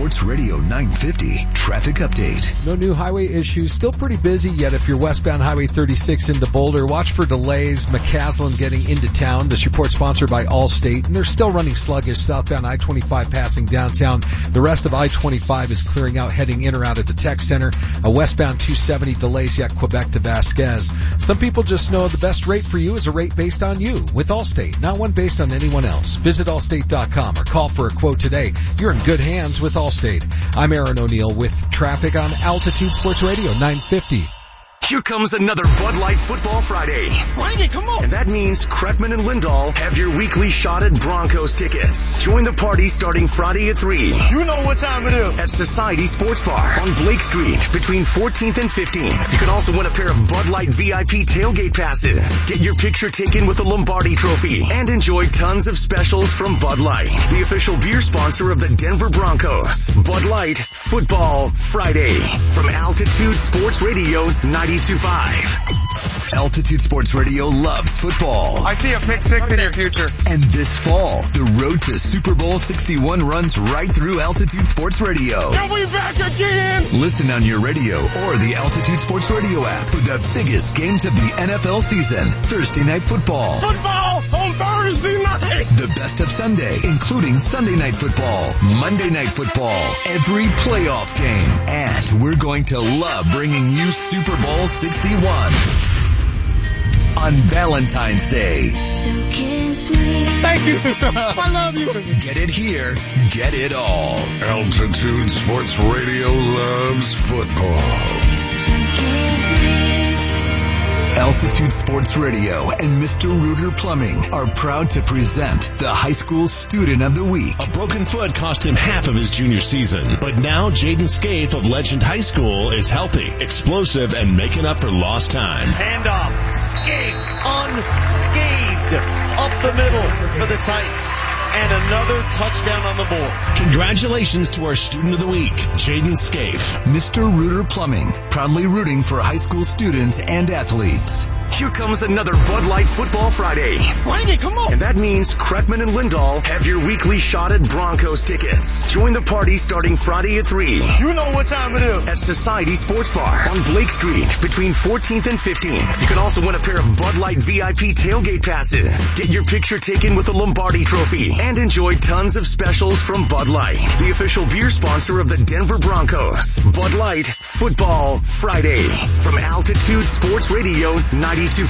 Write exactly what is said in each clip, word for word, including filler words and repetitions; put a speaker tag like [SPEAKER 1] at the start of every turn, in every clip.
[SPEAKER 1] Sports Radio nine fifty traffic update.
[SPEAKER 2] No new highway issues. Still pretty busy yet if you're westbound Highway thirty-six into Boulder. Watch for delays. McCaslin getting into town. This report sponsored by Allstate. And they're still running sluggish southbound I twenty-five passing downtown. The rest of I twenty-five is clearing out heading in or out at the Tech Center. A westbound two seventy delays yet Quebec to Vasquez. Some people just know the best rate for you is a rate based on you with Allstate, not one based on anyone else. Visit allstate dot com or call for a quote today. You're in good hands with Allstate. I'm Aaron O'Neill with traffic on Altitude Sports Radio nine fifty.
[SPEAKER 1] Here comes another Bud Light Football Friday.
[SPEAKER 3] Bring it, come on.
[SPEAKER 1] And that means Kretman and Lindahl have your weekly shot at Broncos tickets. Join the party starting Friday at three.
[SPEAKER 3] You know what time it is.
[SPEAKER 1] At Society Sports Bar on Blake Street between fourteenth and fifteenth. You can also win a pair of Bud Light V I P tailgate passes. Get your picture taken with the Lombardi Trophy and enjoy tons of specials from Bud Light, the official beer sponsor of the Denver Broncos. Bud Light Football Friday from Altitude Sports Radio ninety-two point five. Altitude Sports Radio loves football.
[SPEAKER 3] I see a pick six in your future.
[SPEAKER 1] And this fall, the road to Super Bowl sixty-one runs right through Altitude Sports Radio.
[SPEAKER 3] Are we back again?
[SPEAKER 1] Listen on your radio or the Altitude Sports Radio app for the biggest games of the N F L season. Thursday Night Football.
[SPEAKER 3] Football on Thursday night.
[SPEAKER 1] The best of Sunday, including Sunday Night Football, Monday Night Football, every playoff game. And we're going to love bringing you Super Bowl sixty-one on Valentine's Day.
[SPEAKER 3] Thank you. I love you.
[SPEAKER 1] Get it here. Get it all. Altitude Sports Radio loves football. Altitude Sports Radio and Mister Reuter Plumbing are proud to present the High School Student of the Week.
[SPEAKER 4] A broken foot cost him half of his junior season, but now Jaden Scaife of Legend High School is healthy, explosive, and making up for lost time.
[SPEAKER 5] Handoff, Scaife, unscathed, up the middle for the Titans. And another touchdown on the board.
[SPEAKER 4] Congratulations to our Student of the Week, Jaden Scaife.
[SPEAKER 1] Mister Reuter Plumbing, proudly rooting for high school students and athletes. Here comes another Bud Light Football Friday.
[SPEAKER 3] Bring it, come on.
[SPEAKER 1] And that means Kretman and Lindahl have your weekly shot at Broncos tickets. Join the party starting Friday at three.
[SPEAKER 3] You know what time it is.
[SPEAKER 1] At Society Sports Bar on Blake Street between fourteenth and fifteenth. You can also win a pair of Bud Light V I P tailgate passes. Get your picture taken with the Lombardi Trophy and enjoy tons of specials from Bud Light, the official beer sponsor of the Denver Broncos. Bud Light Football Friday from Altitude Sports Radio ninety-two point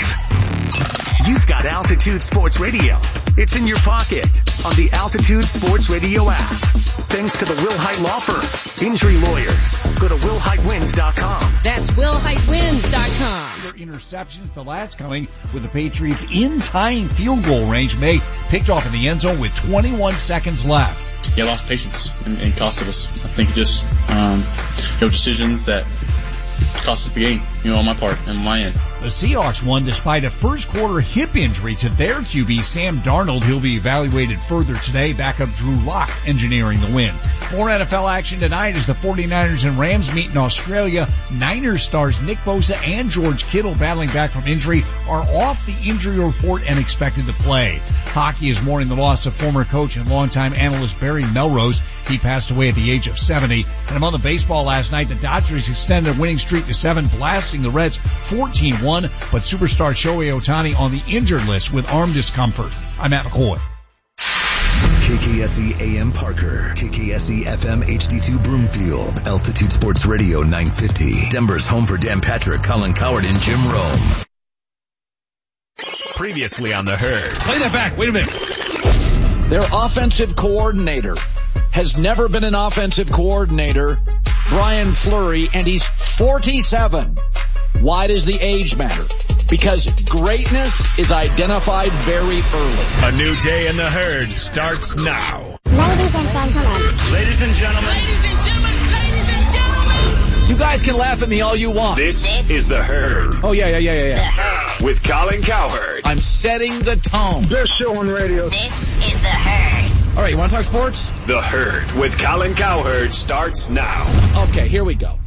[SPEAKER 1] five. You've got Altitude Sports Radio. It's in your pocket on the Altitude Sports Radio app. Thanks to the Will Height Law Firm. Injury lawyers. Go to will height wins dot com.
[SPEAKER 6] That's will height wins dot com.
[SPEAKER 7] Interceptions, the last coming with the Patriots in tying field goal range. May picked off in the end zone with twenty-one seconds left.
[SPEAKER 8] Yeah, lost patience and, and costed us. I think just um, you know, decisions that cost us the game, you know, on my part and my end.
[SPEAKER 7] The Seahawks won despite a first quarter hip injury to their Q B, Sam Darnold. He'll be evaluated further today. Backup Drew Lock engineering the win. More N F L action tonight as the forty-niners and Rams meet in Australia. Niners stars Nick Bosa and George Kittle, battling back from injury, are off the injury report and expected to play. Hockey is mourning the loss of former coach and longtime analyst Barry Melrose. He passed away at the age of seventy. And among the baseball last night, the Dodgers extended a winning streak to seven, blasting the Reds fourteen one. But superstar Shohei Ohtani on the injured list with arm discomfort. I'm Matt McCoy.
[SPEAKER 1] K K S E A M Parker, K K S E F M H D two Broomfield, Altitude Sports Radio nine fifty, Denver's home for Dan Patrick, Colin Coward, and Jim Rome.
[SPEAKER 4] Previously on The Herd.
[SPEAKER 9] Play that back. Wait a minute. Their offensive coordinator has never been an offensive coordinator, Brian Fleury, and he's forty-seven. Why does the age matter? Because greatness is identified very early.
[SPEAKER 4] A new day in The Herd starts now.
[SPEAKER 10] Ladies and gentlemen.
[SPEAKER 4] Ladies and gentlemen.
[SPEAKER 6] Ladies and gentlemen. Ladies and gentlemen.
[SPEAKER 9] You guys can laugh at me all you want.
[SPEAKER 4] This,
[SPEAKER 6] This
[SPEAKER 4] is The Herd.
[SPEAKER 9] Oh, yeah, yeah, yeah, yeah, yeah.
[SPEAKER 6] The Herd.
[SPEAKER 4] With Colin Cowherd.
[SPEAKER 9] I'm setting the tone.
[SPEAKER 3] Best show on radio.
[SPEAKER 6] This is The Herd.
[SPEAKER 9] All right, you want to talk sports?
[SPEAKER 4] The Herd with Colin Cowherd starts now.
[SPEAKER 9] Okay, here we go.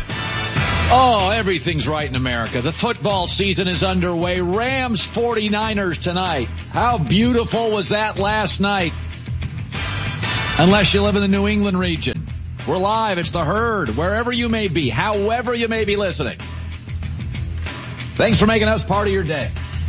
[SPEAKER 9] Oh, everything's right in America. The football season is underway. Rams forty-niners tonight. How beautiful was that last night? Unless you live in the New England region. We're live. It's The Herd, wherever you may be, however you may be listening. Thanks for making us part of your day.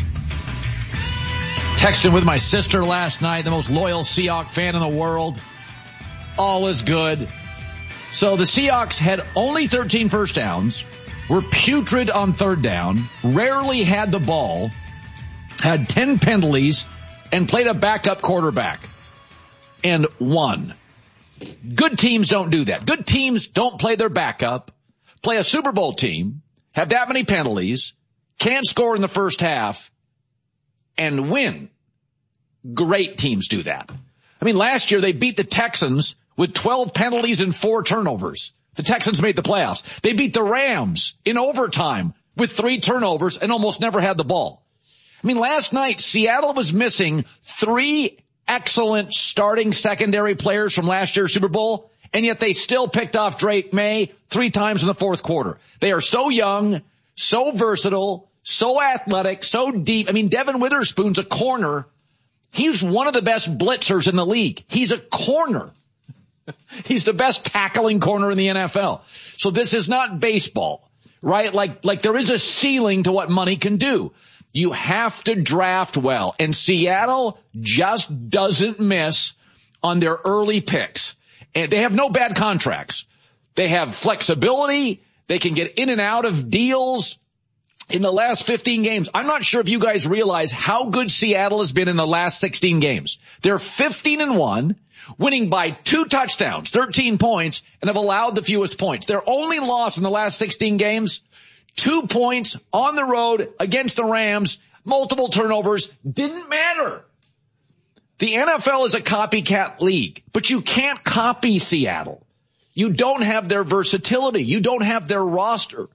[SPEAKER 9] Texting with my sister last night, the most loyal Seahawks fan in the world. All is good. So the Seahawks had only thirteen first downs, were putrid on third down, rarely had the ball, had ten penalties, and played a backup quarterback. And won. Good teams don't do that. Good teams don't play their backup, play a Super Bowl team, have that many penalties, can't score in the first half, and win. Great teams do that. I mean, last year they beat the Texans with twelve penalties and four turnovers. The Texans made the playoffs. They beat the Rams in overtime with three turnovers and almost never had the ball. I mean, last night Seattle was missing three excellent starting secondary players from last year's Super Bowl, and yet they still picked off Drake May three times in the fourth quarter. They are so young, so versatile, so athletic, so deep. I mean, Devin Witherspoon's a corner. He's one of the best blitzers in the league. He's a corner. He's the best tackling corner in the N F L. So this is not baseball, right? Like, like there is a ceiling to what money can do. You have to draft well, and Seattle just doesn't miss on their early picks. And they have no bad contracts. They have flexibility. They can get in and out of deals in the last fifteen games. I'm not sure if you guys realize how good Seattle has been in the last sixteen games. They're fifteen and one, winning by two touchdowns, thirteen points, and have allowed the fewest points. Their only loss in the last sixteen games, two points on the road against the Rams, multiple turnovers, didn't matter. The N F L is a copycat league, but you can't copy Seattle. You don't have their versatility. You don't have their roster.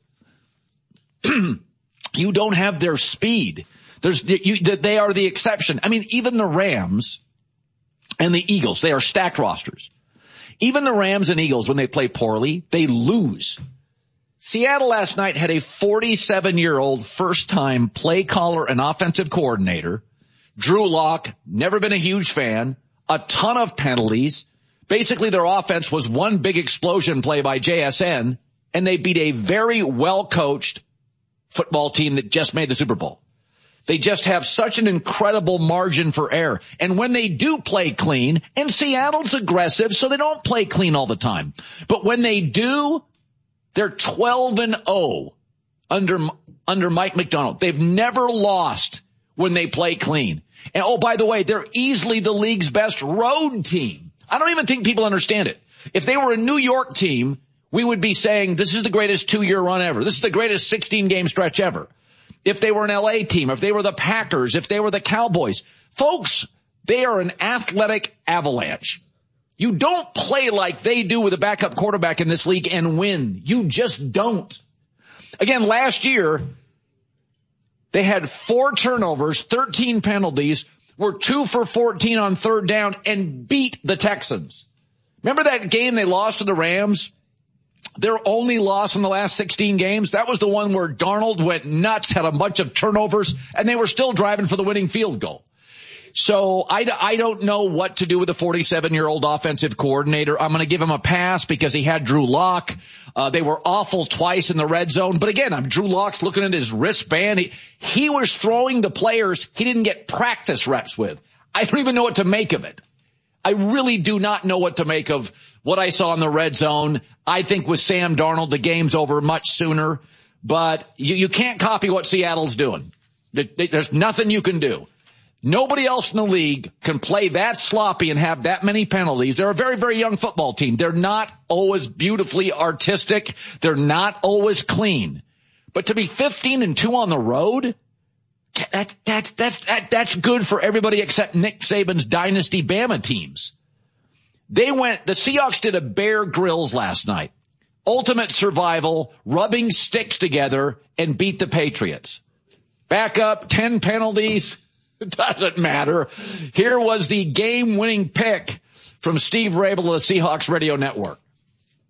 [SPEAKER 9] You don't have their speed. There's, you, they are the exception. I mean, even the Rams and the Eagles, they are stacked rosters. Even the Rams and Eagles, when they play poorly, they lose. Seattle last night had a forty-seven-year-old first-time play caller and offensive coordinator. Drew Lock, never been a huge fan, a ton of penalties. Basically, their offense was one big explosion play by J S N, and they beat a very well-coached football team that just made the Super Bowl. They just have such an incredible margin for error. And when they do play clean, and Seattle's aggressive, so they don't play clean all the time. But when they do, they're twelve and oh under, under Mike McDonald. They've never lost when they play clean. And oh, by the way, they're easily the league's best road team. I don't even think people understand it. If they were a New York team, we would be saying this is the greatest two-year run ever. This is the greatest sixteen-game stretch ever. If they were an L A team, if they were the Packers, if they were the Cowboys, folks, they are an athletic avalanche. You don't play like they do with a backup quarterback in this league and win. You just don't. Again, last year, they had four turnovers, thirteen penalties, were two for fourteen on third down, and beat the Texans. Remember that game they lost to the Rams? Their only loss in the last sixteen games, that was the one where Darnold went nuts, had a bunch of turnovers, and they were still driving for the winning field goal. So I, I don't know what to do with a forty-seven-year-old offensive coordinator. I'm going to give him a pass because he had Drew Lock. Uh, they were awful twice in the red zone. But again, I'm Drew Lock's looking at his wristband. He, he was throwing to players he didn't get practice reps with. I don't even know what to make of it. I really do not know what to make of what I saw in the red zone. I think with Sam Darnold, the game's over much sooner. But you, you can't copy what Seattle's doing. There's nothing you can do. Nobody else in the league can play that sloppy and have that many penalties. They're a very, very young football team. They're not always beautifully artistic. They're not always clean. But to be fifteen and two on the road, that, that's, that's, that, that's good for everybody except Nick Saban's dynasty Bama teams. They went, the Seahawks did a Bear Grylls last night. Ultimate survival, rubbing sticks together, and beat the Patriots. Back up, ten penalties. It doesn't matter. Here was the game-winning pick from Steve Rabel of the Seahawks Radio Network.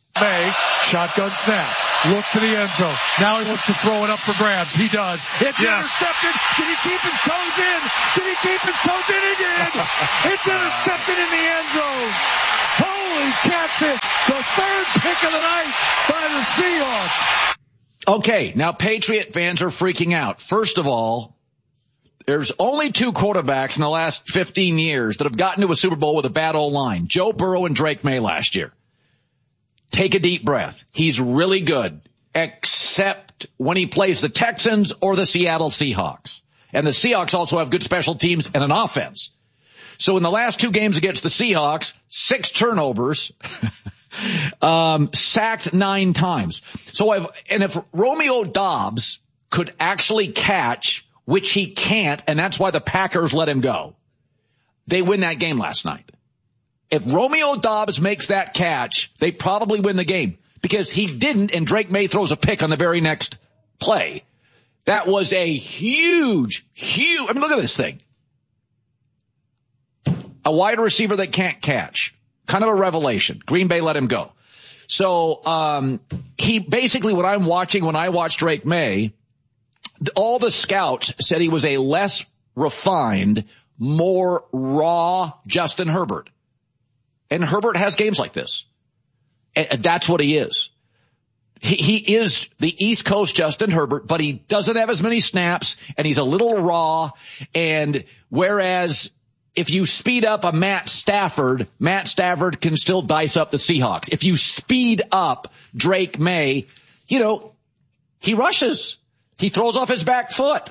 [SPEAKER 10] May, shotgun snap, looks to the end zone. Now he wants to throw it up for grabs. He does. It's yes. intercepted. Did he keep his toes in? Did he keep his toes in? He did. It's intercepted in the end zone. Holy catfish. The third pick of the night by the Seahawks.
[SPEAKER 9] Okay, now Patriot fans are freaking out. First of all, there's only two quarterbacks in the last fifteen years that have gotten to a Super Bowl with a bad O-line. Joe Burrow and Drake May last year. Take a deep breath. He's really good, except when he plays the Texans or the Seattle Seahawks. And the Seahawks also have good special teams and an offense. So in the last two games against the Seahawks, six turnovers, um, sacked nine times. So I've, and if Romeo Doubs could actually catch, which he can't, and that's why the Packers let him go, they win that game last night. If Romeo Doubs makes that catch, they probably win the game because he didn't, and Drake May throws a pick on the very next play. That was a huge, huge, I mean, look at this thing. A wide receiver that can't catch. Kind of a revelation. Green Bay let him go. So, um, he basically, what I'm watching when I watch Drake May, all the scouts said he was a less refined, more raw Justin Herbert. And Herbert has games like this. And that's what he is. He, he is the East Coast Justin Herbert, but he doesn't have as many snaps, and he's a little raw. And whereas if you speed up a Matt Stafford, Matt Stafford can still dice up the Seahawks. If you speed up Drake May, you know, he rushes. He throws off his back foot.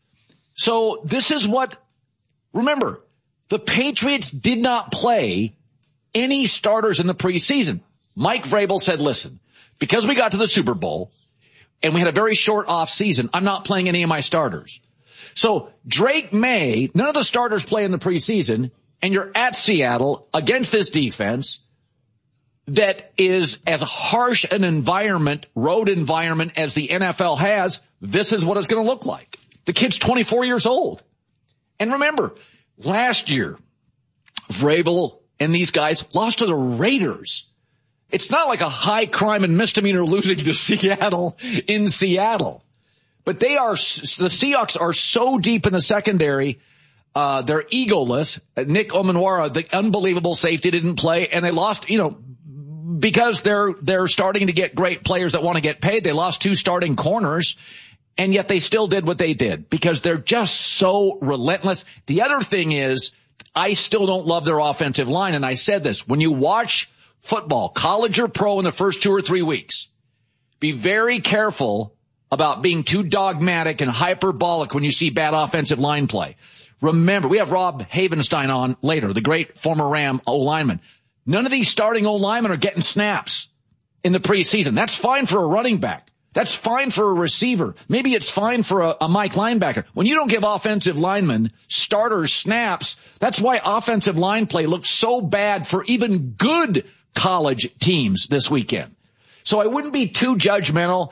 [SPEAKER 9] So this is what, remember, the Patriots did not play any starters in the preseason. Mike Vrabel said, listen, because we got to the Super Bowl and we had a very short off season, I'm not playing any of my starters. So Drake May, none of the starters play in the preseason, and you're at Seattle against this defense that is as harsh an environment, road environment as the N F L has. This is what it's going to look like. The kid's twenty-four years old. And remember, last year, Vrabel and these guys lost to the Raiders. It's not like a high crime and misdemeanor losing to Seattle in Seattle. But they are, the Seahawks are so deep in the secondary, uh, they're egoless. Nick Omenwara, the unbelievable safety, didn't play, and they lost, you know, because they're, they're starting to get great players that want to get paid. They lost two starting corners, and yet they still did what they did because they're just so relentless. The other thing is, I still don't love their offensive line, and I said this, when you watch football, college or pro in the first two or three weeks, be very careful about being too dogmatic and hyperbolic when you see bad offensive line play. Remember, we have Rob Havenstein on later, the great former Ram O-lineman. None of these starting O-linemen are getting snaps in the preseason. That's fine for a running back. That's fine for a receiver. Maybe it's fine for a, a Mike linebacker. When you don't give offensive linemen starters snaps, that's why offensive line play looks so bad for even good college teams this weekend. So I wouldn't be too judgmental.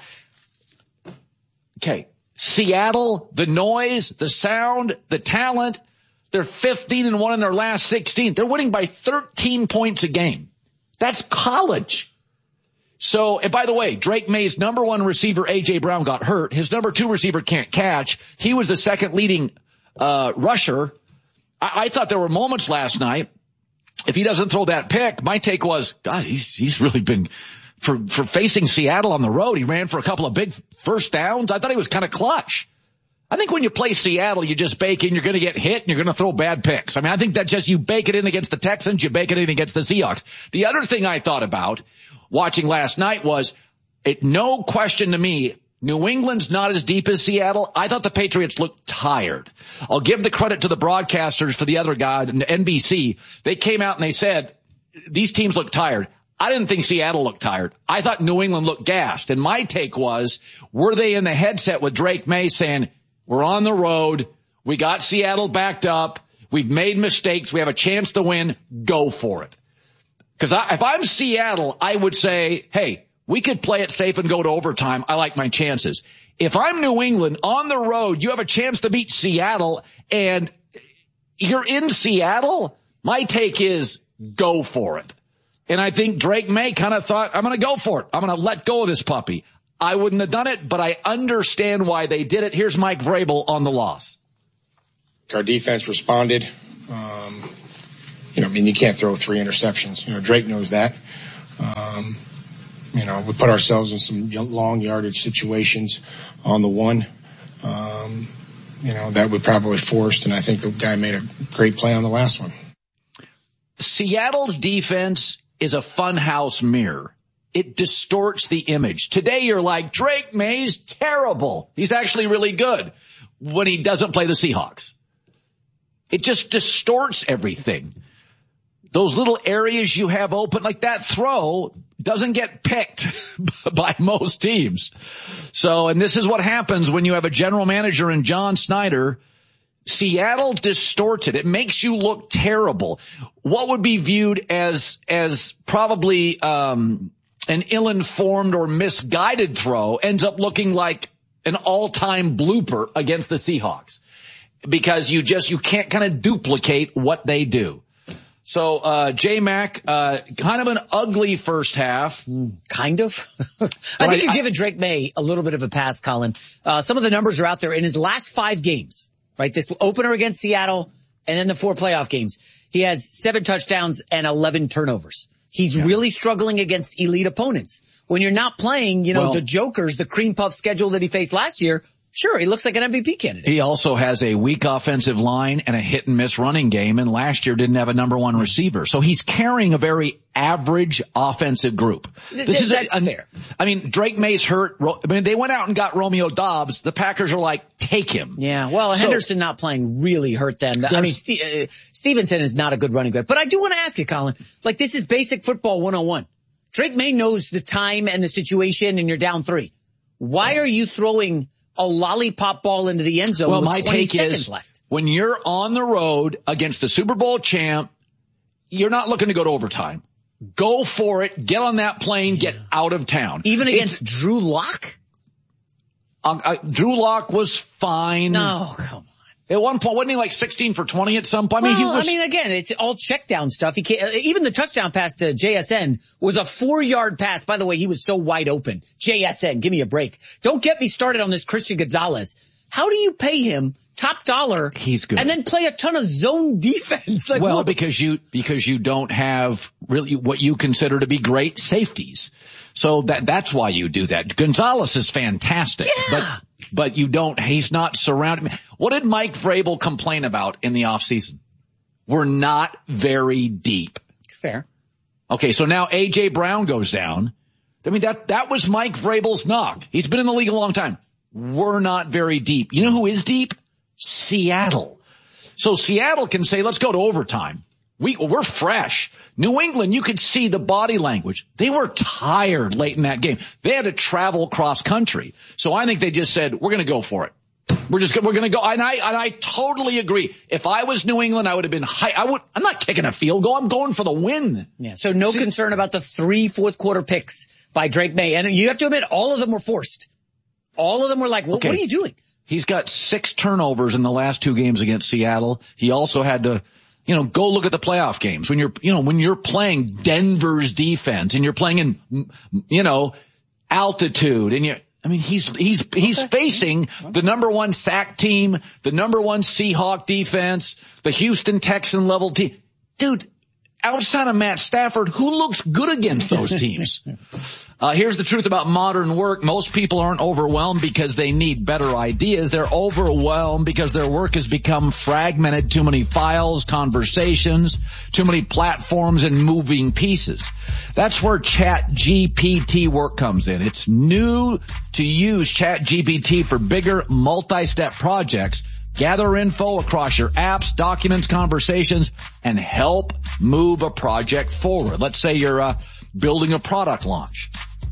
[SPEAKER 9] Okay, Seattle, the noise, the sound, the talent, they're fifteen and one in their last sixteen. They're winning by thirteen points a game. That's college. So, and by the way, Drake May's number one receiver, A J Brown, got hurt. His number two receiver can't catch. He was the second leading uh rusher. I, I thought there were moments last night. If he doesn't throw that pick, my take was, God, he's he's really been for for facing Seattle on the road. He ran for a couple of big first downs. I thought he was kind of clutch. I think when you play Seattle, you just bake in, you're going to get hit, and you're going to throw bad picks. I mean, I think that just, you bake it in against the Texans, you bake it in against the Seahawks. The other thing I thought about watching last night was, it no question to me, New England's not as deep as Seattle. I thought the Patriots looked tired. I'll give the credit to the broadcasters for the other guy, N B C. They came out and they said, these teams look tired. I didn't think Seattle looked tired. I thought New England looked gassed. And my take was, were they in the headset with Drake May saying, we're on the road, we got Seattle backed up, we've made mistakes, we have a chance to win, go for it. Because if I'm Seattle, I would say, hey, we could play it safe and go to overtime. I like my chances. If I'm New England, on the road, you have a chance to beat Seattle, and you're in Seattle, my take is go for it. And I think Drake May kind of thought, I'm going to go for it. I'm going to let go of this puppy. I wouldn't have done it, but I understand why they did it. Here's Mike Vrabel on the loss.
[SPEAKER 11] Our defense responded. Um, you know, I mean, you can't throw three interceptions. You know, Drake knows that. Um, you know, we put ourselves in some long yardage situations on the one. Um, you know, that we probably forced, and I think the guy made a great play on the last one.
[SPEAKER 9] Seattle's defense is a funhouse mirror. It distorts the image. Today you're like, Drake May's terrible. He's actually really good when he doesn't play the Seahawks. It just distorts everything. Those little areas you have open, like that throw, doesn't get picked by most teams. So, and this is what happens when you have a general manager in John Snyder. Seattle distorts it. It makes you look terrible. What would be viewed as, as probably, um, an ill-informed or misguided throw ends up looking like an all-time blooper against the Seahawks because you just, you can't kind of duplicate what they do. So, uh, J-Mac, uh, kind of an ugly first half.
[SPEAKER 12] Kind of. I think you're giving Drake May a little bit of a pass, Colin. Uh, some of the numbers are out there in his last five games, right? This opener against Seattle and then the four playoff games. He has seven touchdowns and eleven turnovers. He's yeah. really struggling against elite opponents. When you're not playing, you know, well, the jokers, the cream puff schedule that he faced last year, sure, he looks like an M V P candidate.
[SPEAKER 9] He also has a weak offensive line and a hit and miss running game, and last year didn't have a number one receiver. So he's carrying a very average offensive group.
[SPEAKER 12] This Th- is That's a, a, fair.
[SPEAKER 9] I mean, Drake May's hurt. I mean, they went out and got Romeo Doubs. The Packers are like, take him.
[SPEAKER 12] Yeah, well, so, Henderson not playing really hurt them. I mean, St- uh, Stevenson is not a good running back. But I do want to ask you, Colin, like this is basic football one oh one. Drake May knows the time and the situation, and you're down three. Why are you throwing a lollipop ball into the end zone
[SPEAKER 9] well,
[SPEAKER 12] with
[SPEAKER 9] my
[SPEAKER 12] twenty
[SPEAKER 9] take
[SPEAKER 12] seconds
[SPEAKER 9] is,
[SPEAKER 12] left?
[SPEAKER 9] When you're on the road against the Super Bowl champ, you're not looking to go to overtime. Go for it. Get on that plane. Get out of town.
[SPEAKER 12] Even against it's, Drew Lock?
[SPEAKER 9] Uh, uh, Drew Lock was fine.
[SPEAKER 12] No, come on.
[SPEAKER 9] At one point, wasn't he like sixteen for twenty at some point?
[SPEAKER 12] I mean,
[SPEAKER 9] well,
[SPEAKER 12] he was, I mean, again, it's all check down stuff. He can't, even the touchdown pass to J S N was a four yard pass. By the way, he was so wide open. J S N, give me a break. Don't get me started on this Christian Gonzalez. How do you pay him top dollar?
[SPEAKER 9] He's good.
[SPEAKER 12] And then play a ton of zone defense? Like,
[SPEAKER 9] well,
[SPEAKER 12] look.
[SPEAKER 9] because you, because you don't have really what you consider to be great safeties. So that, that's why you do that. Gonzalez is fantastic.
[SPEAKER 12] Yeah.
[SPEAKER 9] But, but you don't, he's not surrounded. What did Mike Vrabel complain about in the offseason? We're not very deep.
[SPEAKER 12] Fair.
[SPEAKER 9] Okay, so now A J Brown goes down. I mean, that, that was Mike Vrabel's knock. He's been in the league a long time. We're not very deep. You know who is deep? Seattle. So Seattle can say, let's go to overtime. We, we're fresh. New England, you could see the body language. They were tired late in that game. They had to travel cross country. So I think they just said, we're going to go for it. We're just, we're going to go. And I, and I totally agree. If I was New England, I would have been high. I would, I'm not kicking a field goal. I'm going for the win.
[SPEAKER 12] Yeah. So no see, concern about the three fourth quarter picks by Drake May. And you have to admit, all of them were forced. All of them were like, well, okay. What are you doing?
[SPEAKER 9] He's got six turnovers in the last two games against Seattle. He also had to, you know, go look at the playoff games. When you're, you know, when you're playing Denver's defense and you're playing in, you know, altitude and you're, I mean, he's, he's, he's okay. facing the number one sack team, the number one Seahawk defense, the Houston Texan level team. Dude, outside of Matt Stafford, who looks good against those teams? Uh, here's the truth about modern work. Most people aren't overwhelmed because they need better ideas. They're overwhelmed because their work has become fragmented. Too many files, conversations, too many platforms and moving pieces. That's where Chat G P T work comes in. It's new to use Chat G P T for bigger multi-step projects. Gather info across your apps, documents, conversations, and help move a project forward. Let's say you're uh, building a product launch.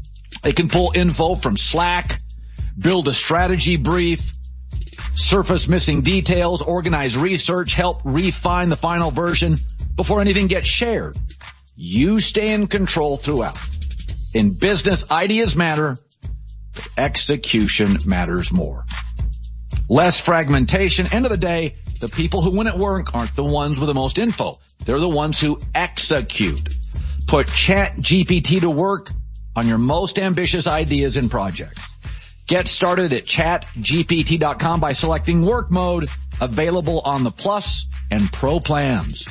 [SPEAKER 9] It can pull info from Slack, build a strategy brief, surface missing details, organize research, help refine the final version before anything gets shared. You stay in control throughout. In business, ideas matter, but execution matters more. Less fragmentation. End of the day, the people who win at work aren't the ones with the most info. They're the ones who execute. Put Chat G P T to work on your most ambitious ideas and projects. Get started at chat G P T dot com by selecting work mode, available on the Plus and Pro plans.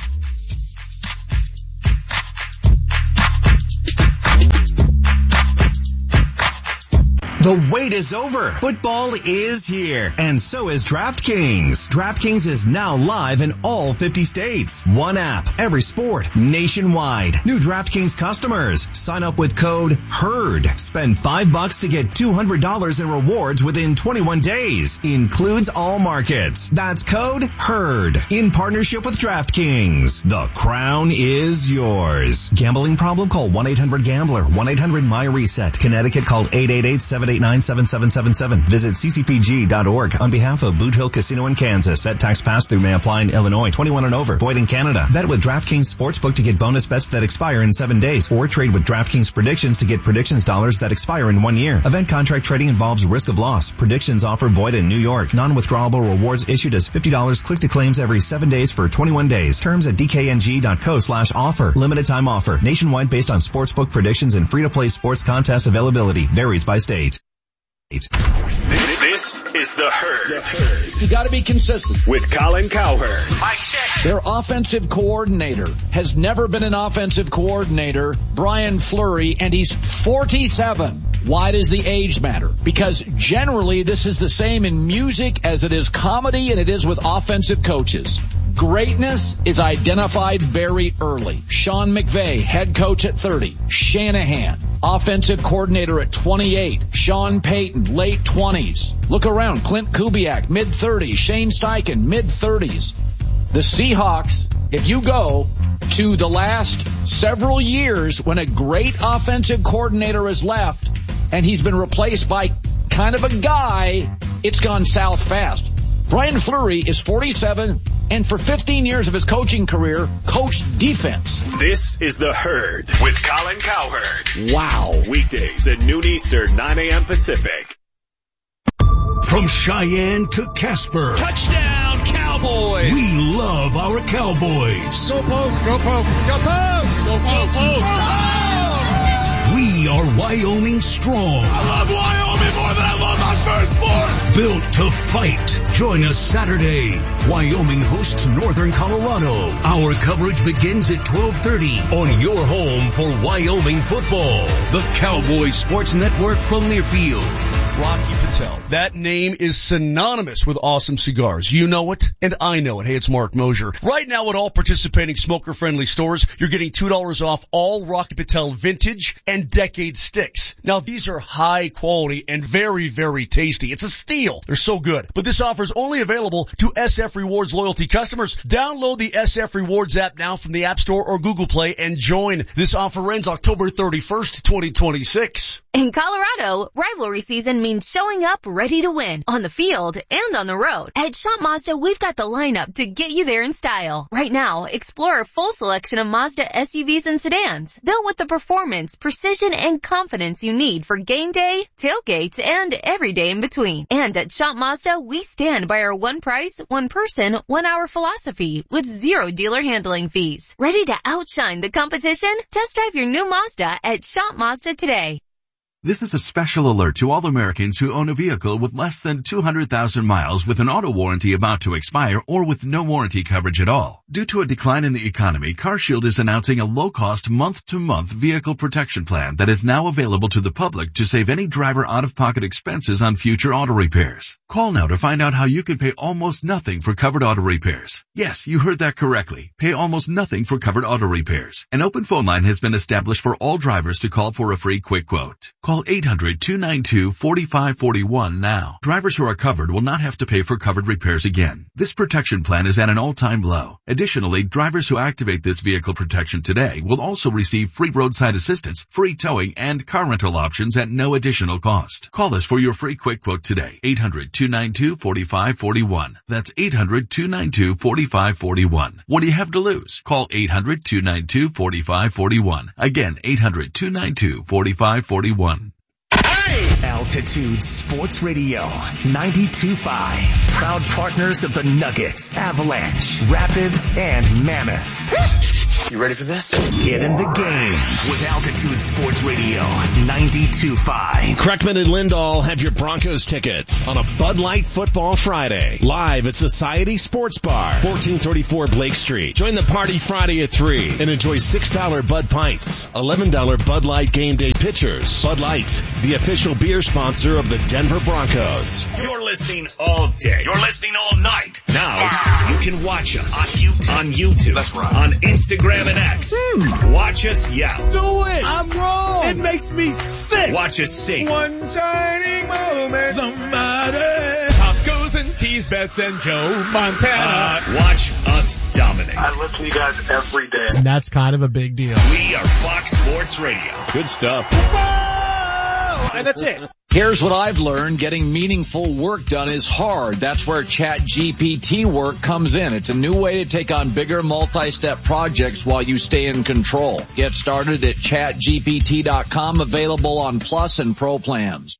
[SPEAKER 1] The wait is over. Football is here. And so is DraftKings. DraftKings is now live in all fifty states. One app, every sport, nationwide. New DraftKings customers. Sign up with code HERD. Spend five bucks to get two hundred dollars in rewards within twenty-one days. Includes all markets. That's code HERD. In partnership with DraftKings. The crown is yours. Gambling problem? Call one eight hundred gambler. one eight hundred my reset. Connecticut, call eight eight eight, seven eight nine, seven seven seven seven. Visit c c p g dot org. On behalf of Boot Hill Casino in Kansas. Bet tax pass-through may apply in Illinois. twenty-one and over. Void in Canada. Bet with DraftKings Sportsbook to get bonus bets that expire in seven days. Or trade with DraftKings Predictions to get predictions dollars that expire in one year. Event contract trading involves risk of loss. Predictions offer void in New York. Non-withdrawable rewards issued as fifty dollars click to claims every seven days for twenty-one days. Terms at d k n g dot co slash offer. Limited time offer. Nationwide based on sportsbook predictions and free-to-play sports contest availability. Varies by state.
[SPEAKER 4] This is The Herd. The Herd.
[SPEAKER 9] You gotta be consistent.
[SPEAKER 4] With Colin Cowherd.
[SPEAKER 6] Mike check.
[SPEAKER 9] Their offensive coordinator has never been an offensive coordinator, Brian Fleury, and he's forty-seven. Why does the age matter? Because generally this is the same in music as it is comedy and it is with offensive coaches. Greatness is identified very early. Sean McVay, head coach at thirty. Shanahan, offensive coordinator at twenty-eight. Sean Payton, late twenties. Look around. Clint Kubiak, mid thirties. Shane Steichen, mid thirties. The Seahawks, if you go to the last several years when a great offensive coordinator has left and he's been replaced by kind of a guy, it's gone south fast. Brian Fleury is forty-seven and for fifteen years of his coaching career, coached defense.
[SPEAKER 4] This is The Herd with Colin Cowherd.
[SPEAKER 9] Wow.
[SPEAKER 4] Weekdays at noon Eastern, nine a.m. Pacific.
[SPEAKER 13] From Cheyenne to Casper.
[SPEAKER 7] Touchdown, Cowboys!
[SPEAKER 13] We love our Cowboys.
[SPEAKER 10] Go Pokes, go Pokes, go Pokes!
[SPEAKER 7] Go Pokes! Go Pokes!
[SPEAKER 13] We are Wyoming strong.
[SPEAKER 10] I love Wyoming more than I love my firstborn.
[SPEAKER 13] Built to fight. Join us Saturday. Wyoming hosts Northern Colorado. Our coverage begins at twelve thirty on your home for Wyoming football. The Cowboys Sports Network from Learfield.
[SPEAKER 14] Rocky Patel. That name is synonymous with awesome cigars. You know it, and I know it. Hey, it's Mark Mosier. Right now at all participating smoker-friendly stores, you're getting two dollars off all Rocky Patel vintage and decade sticks. Now, these are high quality and very, very tasty. It's a steal. They're so good. But this offer is only available to S F Rewards loyalty customers. Download the S F Rewards app now from the App Store or Google Play and join. This offer ends October thirty-first, twenty twenty-six.
[SPEAKER 15] In Colorado, rivalry season means showing up ready to win on the field and on the road. At Shop Mazda, we've got the lineup to get you there in style. Right now, explore a full selection of Mazda S U Vs and sedans, built with the performance, precision, and confidence you need for game day, tailgates, and every day in between. And at Shop Mazda, we stand by our one price, one person, one hour philosophy with zero dealer handling fees. Ready to outshine the competition? Test drive your new Mazda at Shop Mazda today.
[SPEAKER 16] This is a special alert to all Americans who own a vehicle with less than two hundred thousand miles with an auto warranty about to expire or with no warranty coverage at all. Due to a decline in the economy, CarShield is announcing a low-cost month-to-month vehicle protection plan that is now available to the public to save any driver out-of-pocket expenses on future auto repairs. Call now to find out how you can pay almost nothing for covered auto repairs. Yes, you heard that correctly. Pay almost nothing for covered auto repairs. An open phone line has been established for all drivers to call for a free quick quote. Call eight hundred, two nine two, four five four one now. Drivers who are covered will not have to pay for covered repairs again. This protection plan is at an all-time low. Additionally, drivers who activate this vehicle protection today will also receive free roadside assistance, free towing, and car rental options at no additional cost. Call us for your free quick quote today. eight hundred, two nine two, four five four one. That's eight hundred, two nine two, four five four one. What do you have to lose? Call eight hundred, two nine two, four five four one. Again, eight hundred, two nine two, four five four one.
[SPEAKER 1] Altitude Sports Radio ninety-two point five. Proud partners of the Nuggets, Avalanche, Rapids, and Mammoth. You ready for this? Get in the game with Altitude Sports Radio ninety-two point five.
[SPEAKER 4] Kreckman and Lindahl have your Broncos tickets on a Bud Light Football Friday. Live at Society Sports Bar, fourteen thirty-four Blake Street. Join the party Friday at three and enjoy six dollars Bud Pints, eleven dollars Bud Light Game Day Pitchers. Bud Light, the official beer sponsor of the Denver Broncos.
[SPEAKER 1] You're listening all day. You're listening all night. Now, you can watch us on YouTube, on, YouTube, That's right. on Instagram and X. Hmm. Watch us yell.
[SPEAKER 10] Do it. I'm wrong. It makes me sick.
[SPEAKER 1] Watch us sing.
[SPEAKER 10] One shining moment. Somebody. Tacos and teas, bets and Joe Montana.
[SPEAKER 1] Uh, watch us dominate.
[SPEAKER 17] I listen to you guys every day.
[SPEAKER 18] And that's kind of a big deal.
[SPEAKER 1] We are Fox Sports Radio.
[SPEAKER 4] Good stuff.
[SPEAKER 10] And that's it.
[SPEAKER 9] Here's what I've learned. Getting meaningful work done is hard. That's where ChatGPT work comes in. It's a new way to take on bigger multi-step projects while you stay in control. Get started at chat G P T dot com, available on Plus and Pro plans.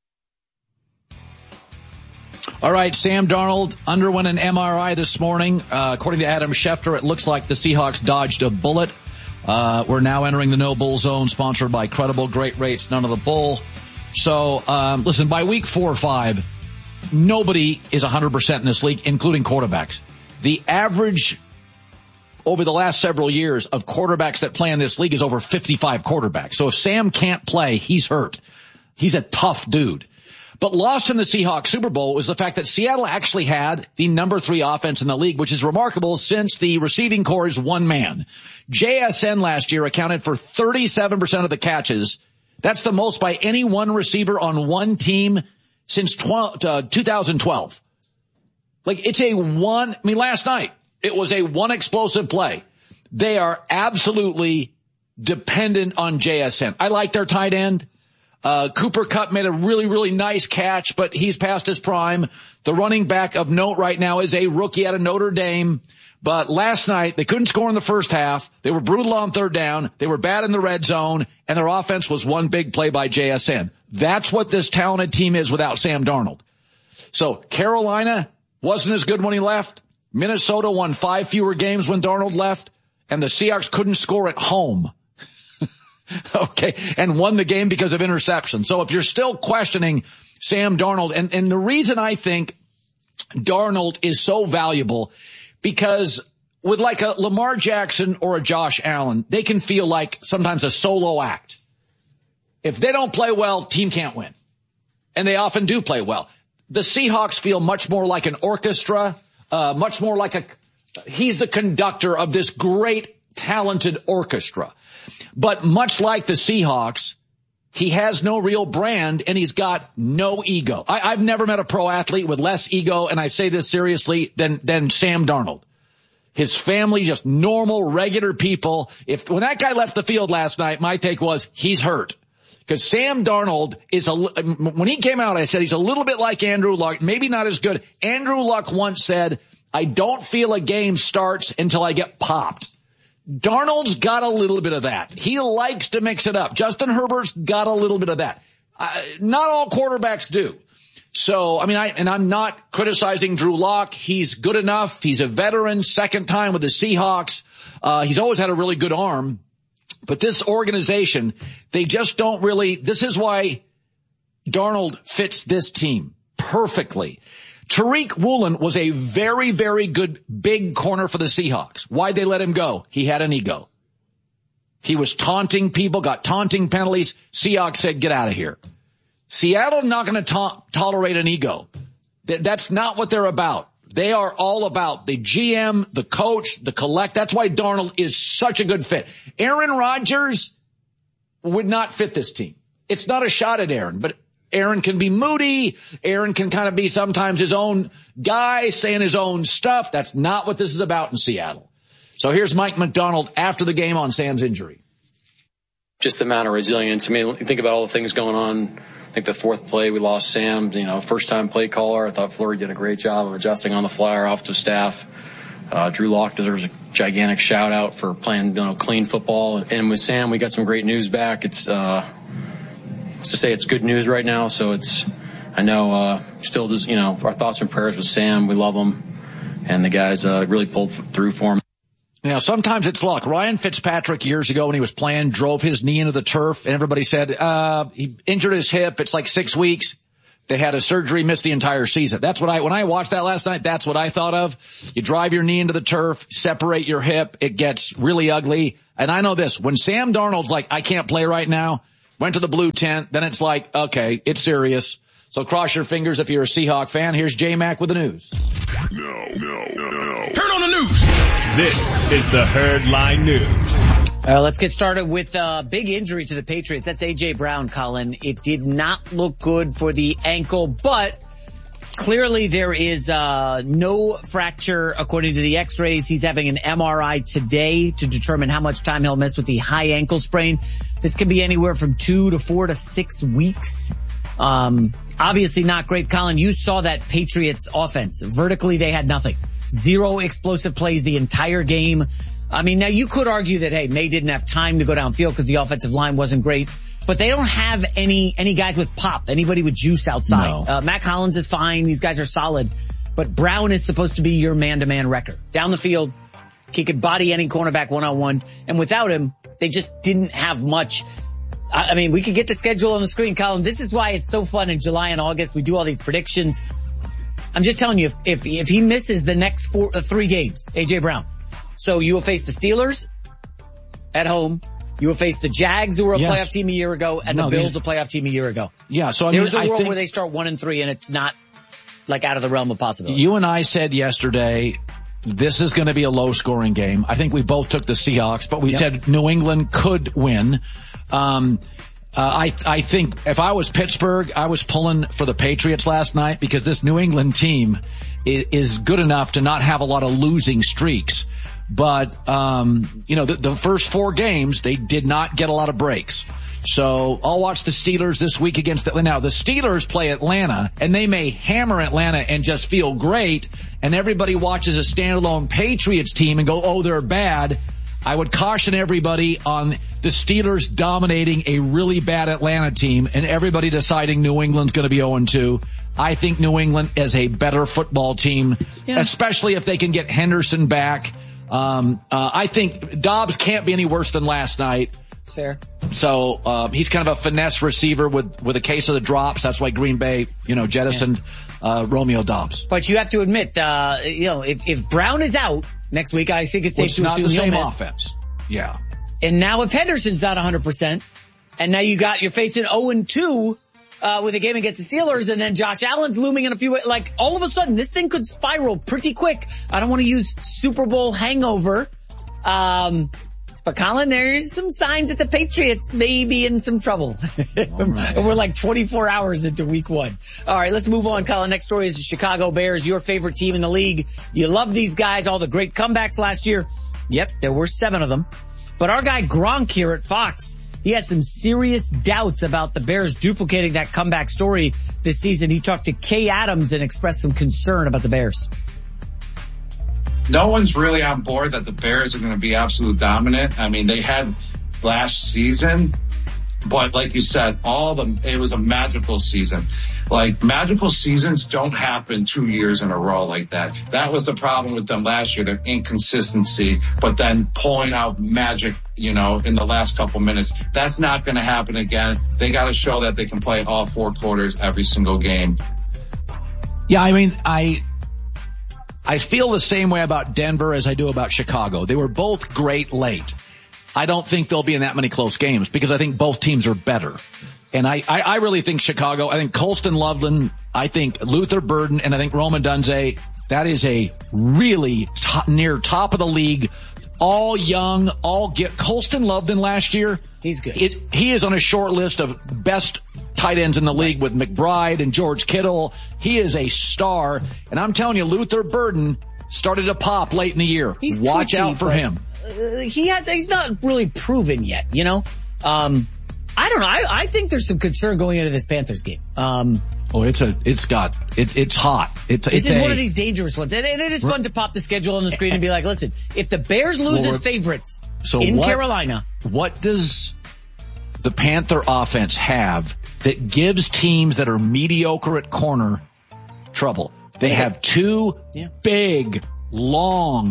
[SPEAKER 9] All right, Sam Darnold underwent an M R I this morning. Uh, according to Adam Schefter, it looks like the Seahawks dodged a bullet. Uh, we're now entering the no bull zone, sponsored by Credible, great rates, none of the bull. So, um, listen, by week four or five, nobody is one hundred percent in this league, including quarterbacks. The average over the last several years of quarterbacks that play in this league is over fifty-five quarterbacks. So if Sam can't play, he's hurt. He's a tough dude. But lost in the Seahawks Super Bowl was the fact that Seattle actually had the number three offense in the league, which is remarkable since the receiving core is one man. J S N last year accounted for thirty-seven percent of the catches. That's the most by any one receiver on one team since twelve, uh, two thousand twelve. Like, it's a one, I mean, last night, it was a one explosive play. They are absolutely dependent on J S N. I like their tight end. Uh, Cooper Kupp made a really, really nice catch, but he's past his prime. The running back of note right now is a rookie out of Notre Dame. But last night, they couldn't score in the first half. They were brutal on third down. They were bad in the red zone, and their offense was one big play by J S N. That's what this talented team is without Sam Darnold. So Carolina wasn't as good when he left. Minnesota won five fewer games when Darnold left, and the Seahawks couldn't score at home. Okay, and won the game because of interception. So if you're still questioning Sam Darnold, and, and the reason I think Darnold is so valuable, because with like a Lamar Jackson or a Josh Allen, they can feel like sometimes a solo act. If they don't play well, team can't win. And they often do play well. The Seahawks feel much more like an orchestra, uh, much more like a, he's the conductor of this great, talented orchestra. But much like the Seahawks, he has no real brand and he's got no ego. I, I've never met a pro athlete with less ego, and I say this seriously, than, than Sam Darnold. His family, just normal, regular people. If, when that guy left the field last night, my take was he's hurt. Because Sam Darnold is a, when he came out, I said he's a little bit like Andrew Luck, maybe not as good. Andrew Luck once said, I don't feel a game starts until I get popped. Darnold's got a little bit of that. He likes to mix it up. Justin Herbert's got a little bit of that. Uh, not all quarterbacks do. So, I mean, I, and I'm not criticizing Drew Lock. He's good enough. He's a veteran, second time with the Seahawks. Uh, he's always had a really good arm. But this organization, they just don't really, this is why Darnold fits this team perfectly. Tariq Woolen was a very, very good big corner for the Seahawks. Why'd they let him go? He had an ego. He was taunting people, got taunting penalties. Seahawks said, get out of here. Seattle not going to to- tolerate an ego. Th- that's not what they're about. They are all about the G M, the coach, the collect. That's why Darnold is such a good fit. Aaron Rodgers would not fit this team. It's not a shot at Aaron, but Aaron can be moody. Aaron can kind of be sometimes his own guy, saying his own stuff. That's not what this is about in Seattle. So here's Mike McDonald after the game on Sam's injury.
[SPEAKER 19] Just the amount of resilience. I mean, you think about all the things going on. I think the fourth play, we lost Sam, you know, first time play caller. I thought Fleury did a great job of adjusting on the fly, our offensive staff. Uh, Drew Lock deserves a gigantic shout out for playing, you know, clean football. And with Sam, we got some great news back. It's, uh, to say it's good news right now. So it's, I know, uh, still just, you know, our thoughts and prayers with Sam. We love him. And the guys, uh, really pulled through for him.
[SPEAKER 9] Now, sometimes it's luck. Ryan Fitzpatrick years ago when he was playing drove his knee into the turf and everybody said, uh, he injured his hip. It's like six weeks. They had a surgery, missed the entire season. That's what I, when I watched that last night, that's what I thought of. You drive your knee into the turf, separate your hip. It gets really ugly. And I know this, when Sam Darnold's like, I can't play right now, went to the blue tent, then it's like, okay, it's serious. So cross your fingers if you're a Seahawk fan. Here's J-Mac with the news.
[SPEAKER 13] No, no, no, no.
[SPEAKER 4] Turn on the news. This is the Herd Line News.
[SPEAKER 12] Uh, let's get started with a uh, big injury to the Patriots. That's A J Brown, Colin. It did not look good for the ankle, but clearly there is uh no fracture according to the x-rays. He's having an M R I today to determine how much time he'll miss with the high ankle sprain. This could be anywhere from two to four to six weeks. Um, obviously not great. Colin, you saw that Patriots offense. Vertically, they had nothing. Zero explosive plays the entire game. I mean, now you could argue that, hey, May didn't have time to go downfield because the offensive line wasn't great, but they don't have any, any guys with pop, anybody with juice outside. No. Uh, Matt Collins is fine. These guys are solid, but Brown is supposed to be your man-to-man wrecker. Down the field, he could body any cornerback one-on-one, and without him, they just didn't have much. I, I mean, we could get the schedule on the screen, Colin. This is why it's so fun in July and August. We do all these predictions. I'm just telling you, if, if, if he misses the next four, uh, three games, A J Brown, so you will face the Steelers at home. You will face the Jags, who were a yes. playoff team a year ago, and no, the Bills, a playoff team a year ago.
[SPEAKER 9] Yeah, so I
[SPEAKER 12] There's
[SPEAKER 9] mean,
[SPEAKER 12] a world
[SPEAKER 9] think,
[SPEAKER 12] where they start one and three, and it's not like out of the realm of possibility.
[SPEAKER 9] You and I said yesterday, this is going to be a low-scoring game. I think we both took the Seahawks, but we yep. said New England could win. Um, uh, I I think if I was Pittsburgh, I was pulling for the Patriots last night because this New England team is, is good enough to not have a lot of losing streaks. But, um, you know, the, the first four games, they did not get a lot of breaks. So I'll watch the Steelers this week against Atlanta. Now, the Steelers play Atlanta, and they may hammer Atlanta and just feel great, and everybody watches a standalone Patriots team and go, oh, they're bad. I would caution everybody on the Steelers dominating a really bad Atlanta team and everybody deciding New England's going to be oh and two. I think New England is a better football team, yeah. especially if they can get Henderson back. Um, uh, I think Dobbs can't be any worse than last night.
[SPEAKER 12] Fair.
[SPEAKER 9] So, uh, he's kind of a finesse receiver with, with a case of the drops. That's why Green Bay, you know, jettisoned, uh, Romeo Dobbs.
[SPEAKER 12] But you have to admit, uh, you know, if, if Brown is out next week, I think it's safe
[SPEAKER 9] it's
[SPEAKER 12] to
[SPEAKER 9] not
[SPEAKER 12] assume
[SPEAKER 9] the same
[SPEAKER 12] he'll miss.
[SPEAKER 9] Offense. Yeah.
[SPEAKER 12] And now if Henderson's not one hundred percent, and now you got, you're facing oh and two, Uh, with a game against the Steelers, and then Josh Allen's looming in a few, like, all of a sudden, this thing could spiral pretty quick. I don't want to use Super Bowl hangover. Um, but Colin, there's some signs that the Patriots may be in some trouble. Right. And we're like twenty-four hours into week one. All right, let's move on, Colin. Next story is the Chicago Bears, your favorite team in the league. You love these guys, all the great comebacks last year. Yep, there were seven of them. But our guy Gronk here at Fox, he has some serious doubts about the Bears duplicating that comeback story this season. He talked to Kay Adams and expressed some concern about the Bears.
[SPEAKER 18] No one's really on board that the Bears are going to be absolute dominant. I mean, they had last season, but like you said, all the, it was a magical season. Like, magical seasons don't happen two years in a row like that. That was the problem with them last year, their inconsistency, but then pulling out magic, you know, in the last couple minutes. That's not going to happen again. They got to show that they can play all four quarters every single game.
[SPEAKER 9] Yeah, I mean, I, I feel the same way about Denver as I do about Chicago. They were both great late. I don't think they'll be in that many close games because I think both teams are better. And I, I, I really think Chicago, I think Colston Loveland, I think Luther Burden, and I think Rome Odunze, that is a really top, near top of the league, all young, all get, Colston Loveland last year.
[SPEAKER 12] He's good.
[SPEAKER 9] It, he is on a short list of best tight ends in the league with McBride and George Kittle. He is a star. And I'm telling you, Luther Burden started to pop late in the year.
[SPEAKER 12] He's
[SPEAKER 9] Watch
[SPEAKER 12] twitchy,
[SPEAKER 9] out for him.
[SPEAKER 12] Uh, he has, he's not really proven yet, you know? Um, I don't know. I, I think there's some concern going into this Panthers game. Um,
[SPEAKER 9] oh, it's a, it's got, it's, it's hot. It's,
[SPEAKER 12] this
[SPEAKER 9] it's
[SPEAKER 12] is
[SPEAKER 9] a,
[SPEAKER 12] one of these dangerous ones. And, and it is fun to pop the schedule on the screen and be like, listen, if the Bears lose well, as favorites so in
[SPEAKER 9] what,
[SPEAKER 12] Carolina.
[SPEAKER 9] What does the Panther offense have that gives teams that are mediocre at corner trouble? They have two yeah. big, long,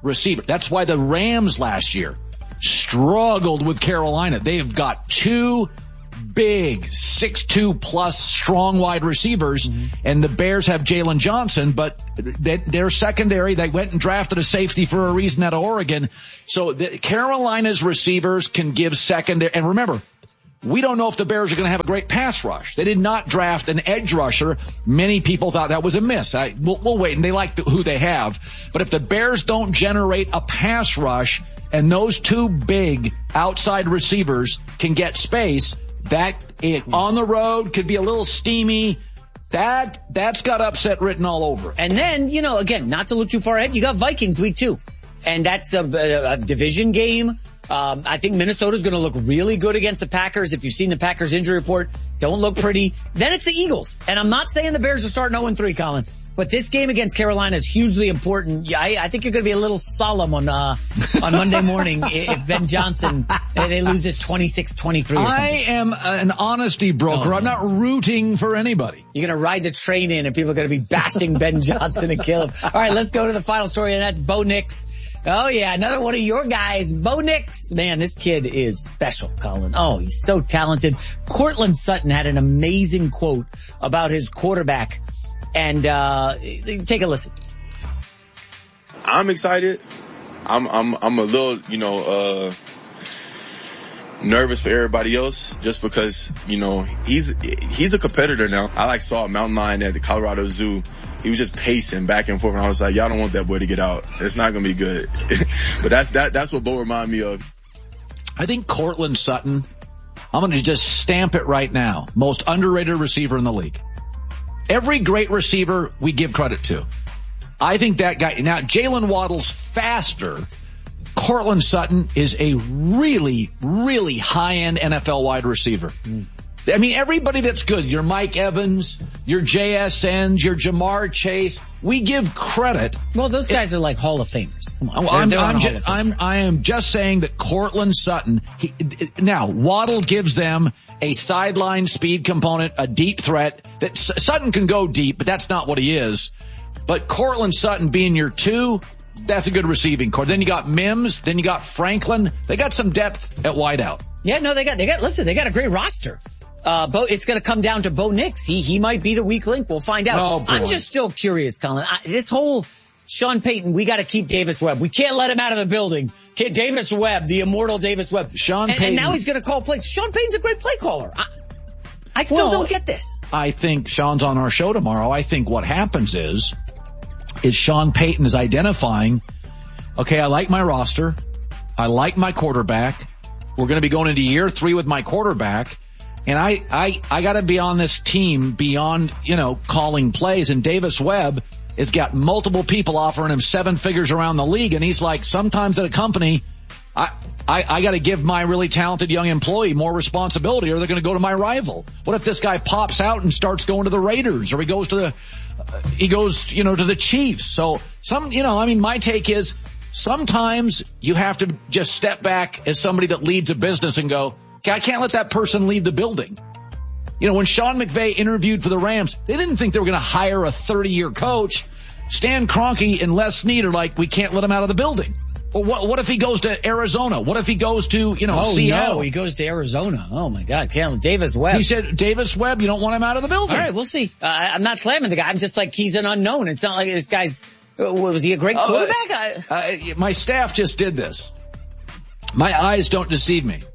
[SPEAKER 9] receiver. That's why the Rams last year struggled with Carolina. They have got two big six two plus strong wide receivers, mm-hmm. and the Bears have Jalen Johnson, but they, their secondary, they went and drafted a safety for a reason out of Oregon. So the, Carolina's receivers can give secondary, and remember, we don't know if the Bears are going to have a great pass rush. They did not draft an edge rusher. Many people thought that was a miss. I, we'll, we'll wait, and they like the, who they have. But if the Bears don't generate a pass rush and those two big outside receivers can get space, that it, on the road could be a little steamy. That, that's got upset written all over it.
[SPEAKER 12] And then, you know, again, not to look too far ahead, you got Vikings week two. And that's a, a, a division game. Um, I think Minnesota's going to look really good against the Packers. If you've seen the Packers injury report, don't look pretty. Then it's the Eagles. And I'm not saying the Bears are starting oh and three, Colin. But this game against Carolina is hugely important. I, I think you're going to be a little solemn on, uh, on Monday morning if Ben Johnson, they lose this twenty-six twenty-three or something.
[SPEAKER 9] I am an honesty broker. Oh, I'm not rooting for anybody.
[SPEAKER 12] You're going to ride the train in and people are going to be bashing Ben Johnson and kill him. All right, let's go to the final story, and that's Bo Nix. Oh yeah, another one of your guys, Bo Nix. Man, this kid is special, Colin. Oh, he's so talented. Cortland Sutton had an amazing quote about his quarterback. And, uh, take a listen.
[SPEAKER 20] I'm excited. I'm, I'm, I'm a little, you know, uh, nervous for everybody else just because, you know, he's, he's a competitor now. I like saw a mountain lion at the Colorado Zoo. He was just pacing back and forth, and I was like, y'all don't want that boy to get out. It's not going to be good. But that's, that, that's what Bo reminded me of.
[SPEAKER 9] I think Cortland Sutton, I'm going to just stamp it right now. Most underrated receiver in the league. Every great receiver we give credit to. I think that guy, now Jalen Waddle's faster. Cortland Sutton is a really, really high-end N F L wide receiver. Mm. I mean, everybody that's good, your Mike Evans, your J S Ns, your Jamar Chase, we give credit.
[SPEAKER 12] Well, those guys it, are like Hall of Famers. Come on.
[SPEAKER 9] Well, I'm, I'm, ju- I'm, I am just saying that Cortland Sutton, he, now Waddle gives them a sideline speed component, a deep threat. That Sutton can go deep, but that's not what he is. But Cortland Sutton being your two, that's a good receiving core. Then you got Mims, then you got Franklin. They got some depth at wideout.
[SPEAKER 12] Yeah, no, they got, they got, listen, they got a great roster. Uh, Bo, it's going to come down to Bo Nix. He, he might be the weak link. We'll find out.
[SPEAKER 9] Oh,
[SPEAKER 12] I'm just still curious, Colin. I, this whole Sean Payton, we got to keep Davis Webb. We can't let him out of the building. Can't, Davis Webb, the immortal Davis Webb.
[SPEAKER 9] Sean
[SPEAKER 12] and,
[SPEAKER 9] Payton.
[SPEAKER 12] And now he's going to call plays. Sean Payton's a great play caller. I, I still
[SPEAKER 9] well,
[SPEAKER 12] don't get this.
[SPEAKER 9] I think Sean's on our show tomorrow. I think what happens is, is Sean Payton is identifying, okay, I like my roster. I like my quarterback. We're going to be going into year three with my quarterback. And I, I, I gotta be on this team beyond, you know, calling plays. And Davis Webb has got multiple people offering him seven figures around the league. And he's like, sometimes at a company, I, I, I gotta give my really talented young employee more responsibility or they're gonna go to my rival. What if this guy pops out and starts going to the Raiders or he goes to the, uh, he goes, you know, to the Chiefs? So some, you know, I mean, my take is sometimes you have to just step back as somebody that leads a business and go, I can't let that person leave the building. You know, when Sean McVay interviewed for the Rams, they didn't think they were going to hire a thirty-year coach. Stan Kroenke and Les Snead are like, we can't let him out of the building. Well, what, what if he goes to Arizona? What if he goes to, you know,
[SPEAKER 12] oh,
[SPEAKER 9] Seattle?
[SPEAKER 12] No, he goes to Arizona. Oh my God, Callan, Davis Webb.
[SPEAKER 9] He said, Davis Webb, you don't want him out of the building.
[SPEAKER 12] All right, we'll see. Uh, I'm not slamming the guy. I'm just like, he's an unknown. It's not like this guy's, was he a great
[SPEAKER 9] uh,
[SPEAKER 12] quarterback?
[SPEAKER 9] Uh, uh, my staff just did this. My eyes don't deceive me.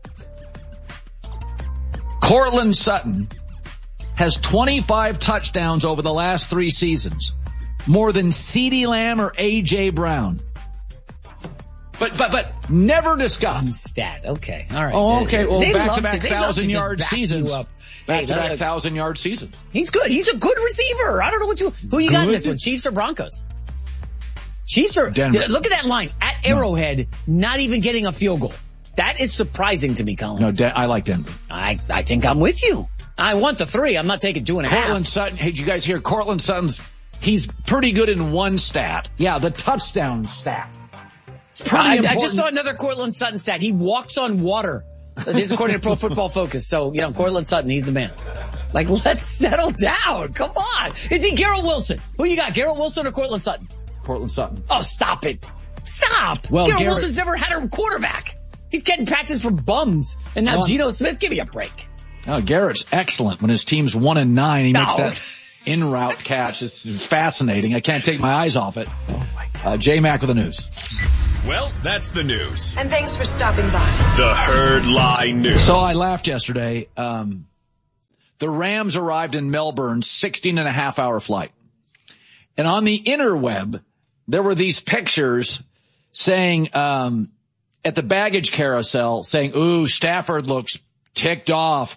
[SPEAKER 9] Cortland Sutton has twenty-five touchdowns over the last three seasons. More than CeeDee Lamb or A J Brown. But, but, but never discussed.
[SPEAKER 12] Stat. Okay. All right.
[SPEAKER 9] Oh, okay. Well,
[SPEAKER 12] they
[SPEAKER 9] back-to-back thousand yard seasons. Back-to-back
[SPEAKER 12] hey,
[SPEAKER 9] thousand yard seasons.
[SPEAKER 12] He's good. He's a good receiver. I don't know what you, who you got in this one, Chiefs or Broncos? Chiefs are,
[SPEAKER 9] Denver.
[SPEAKER 12] Look at that line. At Arrowhead, no. Not even getting a field goal. That is surprising to me, Colin.
[SPEAKER 9] No, De- I like Denver.
[SPEAKER 12] I, I think I'm with you. I want the three. I'm not taking two and a half.
[SPEAKER 9] Cortland Sutton, hey, did you guys hear Cortland Sutton's, he's pretty good in one stat. Yeah, the touchdown stat.
[SPEAKER 12] I, I just saw another Cortland Sutton stat. He walks on water. This is according to Pro Football Focus. So, you know, Cortland Sutton, he's the man. Like, let's settle down. Come on. Is he Garrett Wilson? Who you got, Garrett Wilson or Cortland Sutton?
[SPEAKER 9] Cortland Sutton.
[SPEAKER 12] Oh, stop it. Stop.
[SPEAKER 9] Well,
[SPEAKER 12] Garrett
[SPEAKER 9] Garrett,
[SPEAKER 12] Wilson's never had a quarterback. He's getting patches from bums. And now
[SPEAKER 9] well,
[SPEAKER 12] Geno Smith, give me a break.
[SPEAKER 9] Oh, Garrett's excellent. When his team's one and nine, he
[SPEAKER 12] no.
[SPEAKER 9] makes that in route catch. It's fascinating. I can't take my eyes off it. Uh, J-Mac with the news.
[SPEAKER 1] Well, that's the news.
[SPEAKER 6] And thanks for stopping by.
[SPEAKER 1] The Herd Lie News.
[SPEAKER 9] So I laughed yesterday. Um, the Rams arrived in Melbourne, sixteen and a half hour flight. And on the interweb, there were these pictures saying, um, at the baggage carousel saying, ooh, Stafford looks ticked off.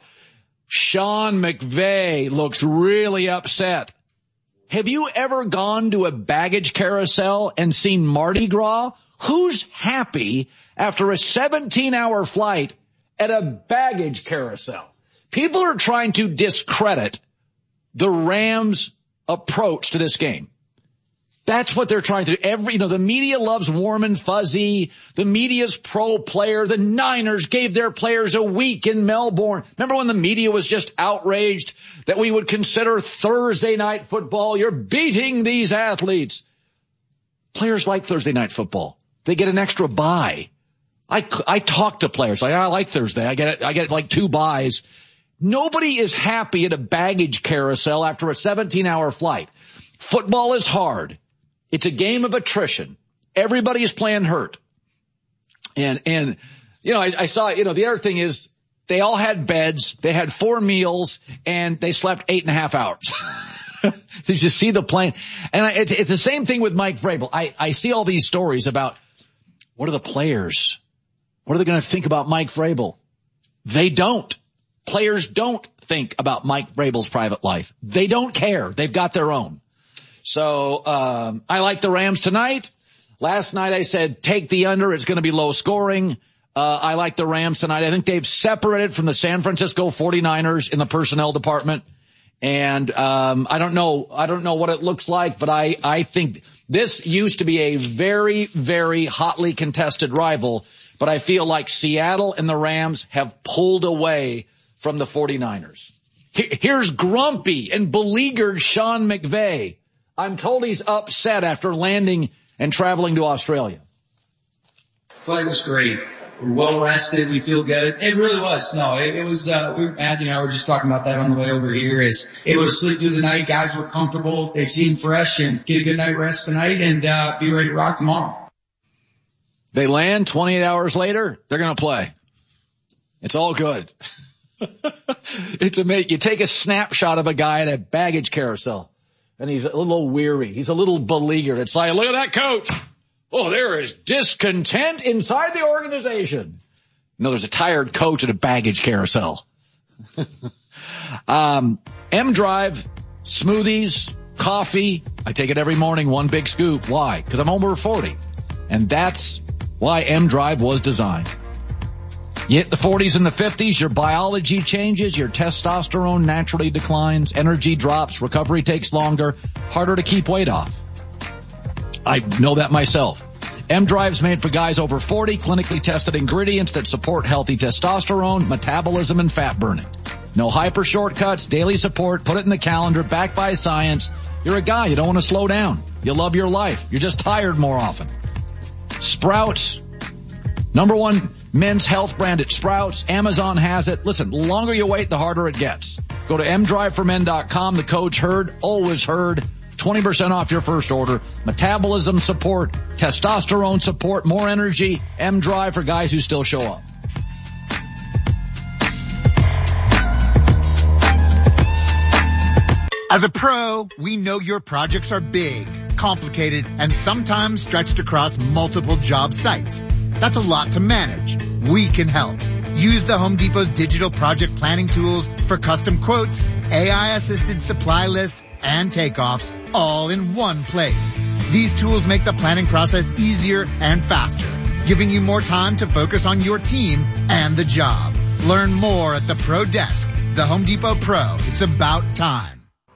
[SPEAKER 9] Sean McVay looks really upset. Have you ever gone to a baggage carousel and seen Mardi Gras? Who's happy after a seventeen hour flight at a baggage carousel? People are trying to discredit the Rams' approach to this game. That's what they're trying to do. Every, you know, the media loves warm and fuzzy. The media's pro player. The Niners gave their players a week in Melbourne. Remember when the media was just outraged that we would consider Thursday night football? You're beating these athletes. Players like Thursday night football. They get an extra bye. I, I talk to players like, I like Thursday. I get it. I get like two buys. Nobody is happy at a baggage carousel after a seventeen hour flight. Football is hard. It's a game of attrition. Everybody is playing hurt. And, and, you know, I, I saw, you know, the other thing is they all had beds. They had four meals and they slept eight and a half hours. Did you see the plane? And I, it's, it's the same thing with Mike Vrabel. I, I see all these stories about what are the players? What are they going to think about Mike Vrabel? They don't. Players don't think about Mike Vrabel's private life. They don't care. They've got their own. So, um, I like the Rams tonight. Last night I said take the under. It's going to be low scoring. Uh, I like the Rams tonight. I think they've separated from the San Francisco forty-niners in the personnel department. And, um, I don't know, I don't know what it looks like, but I, I think this used to be a very, very hotly contested rival, but I feel like Seattle and the Rams have pulled away from the forty-niners. Here's grumpy and beleaguered Sean McVay. I'm told he's upset after landing and traveling to Australia.
[SPEAKER 21] Flight was great. We're well rested. We feel good. It really was. No, it, it was, uh, we, Matthew and I were just talking about that on the way over here is able to sleep through the night. Guys were comfortable. They seemed fresh and get a good night rest tonight and, uh, be ready to rock tomorrow.
[SPEAKER 9] They land twenty-eight hours later. They're going to play. It's all good. It's amazing. You take a snapshot of a guy at a baggage carousel. And he's a little weary. He's a little beleaguered. It's like, look at that coach. Oh, there is discontent inside the organization. No, there's a tired coach at a baggage carousel. um, M Drive, smoothies, coffee. I take it every morning, one big scoop. Why? Because I'm over forty. And that's why M Drive was designed. You hit the forties and the fifties, your biology changes, your testosterone naturally declines, energy drops, recovery takes longer, harder to keep weight off. I know that myself. M-Drive's made for guys over forty, clinically tested ingredients that support healthy testosterone, metabolism, and fat burning. No hyper shortcuts, daily support, put it in the calendar, backed by science. You're a guy, you don't want to slow down. You love your life. You're just tired more often. Sprouts, number one men's health brand at Sprouts. Amazon has it. Listen, the longer you wait, the harder it gets. Go to m drive for men dot com. The code's HERD, always HERD. twenty percent off your first order. Metabolism support, testosterone support, more energy. M-Drive for guys who still show up.
[SPEAKER 22] As a pro, we know your projects are big, complicated, and sometimes stretched across multiple job sites. That's a lot to manage. We can help. Use the Home Depot's digital project planning tools for custom quotes, A I-assisted supply lists, and takeoffs all in one place. These tools make the planning process easier and faster, giving you more time to focus on your team and the job. Learn more at the Pro Desk. The Home Depot Pro. It's about time.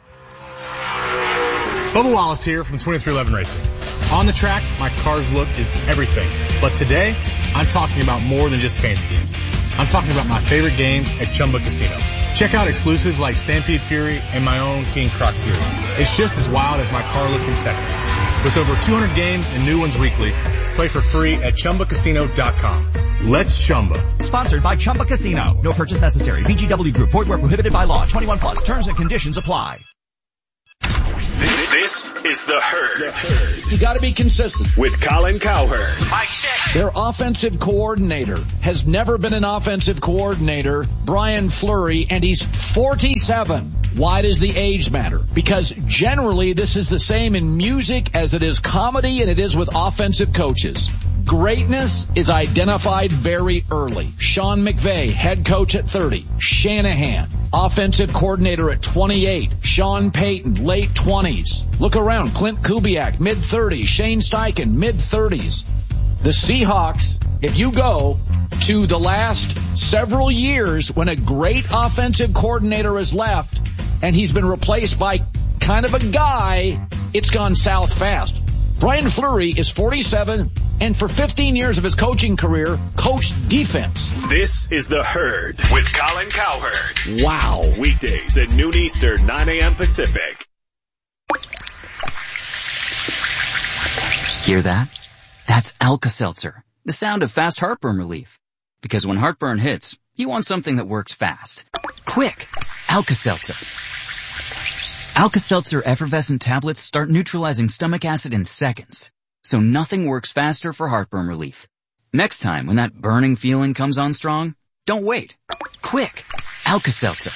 [SPEAKER 23] Bubba Wallace here from twenty-three eleven Racing. On the track, my car's look is everything. But today, I'm talking about more than just paint schemes. I'm talking about my favorite games at Chumba Casino. Check out exclusives like Stampede Fury and my own King Croc Fury. It's just as wild as my car look in Texas. With over two hundred games and new ones weekly, play for free at Chumba Casino dot com. Let's Chumba.
[SPEAKER 2] Sponsored by Chumba Casino. No purchase necessary. V G W Group. Void where prohibited by law. twenty-one plus. Terms and conditions apply.
[SPEAKER 1] This is The Herd. The Herd.
[SPEAKER 9] You gotta be consistent.
[SPEAKER 1] With Colin Cowherd.
[SPEAKER 9] Mike check. Their offensive coordinator has never been an offensive coordinator, Brian Fleury, and he's forty-seven. Why does the age matter? Because generally this is the same in music as it is comedy and it is with offensive coaches. Greatness is identified very early. Sean McVay, head coach at thirty. Shanahan, offensive coordinator at twenty-eight. Sean Payton, late twenties. Look around. Clint Kubiak, mid thirties. Shane Steichen, mid thirties. The Seahawks, if you go to the last several years when a great offensive coordinator has left and he's been replaced by kind of a guy, it's gone south fast. Brian Fleury is forty-seven and for fifteen years of his coaching career, coached defense.
[SPEAKER 1] This is The Herd with Colin Cowherd.
[SPEAKER 9] Wow.
[SPEAKER 1] Weekdays at noon Eastern, nine a.m. Pacific.
[SPEAKER 5] Hear that? That's Alka-Seltzer, the sound of fast heartburn relief. Because when heartburn hits, you want something that works fast. Quick! Alka-Seltzer. Alka-Seltzer effervescent tablets start neutralizing stomach acid in seconds. So nothing works faster for heartburn relief. Next time when that burning feeling comes on strong, don't wait. Quick! Alka-Seltzer.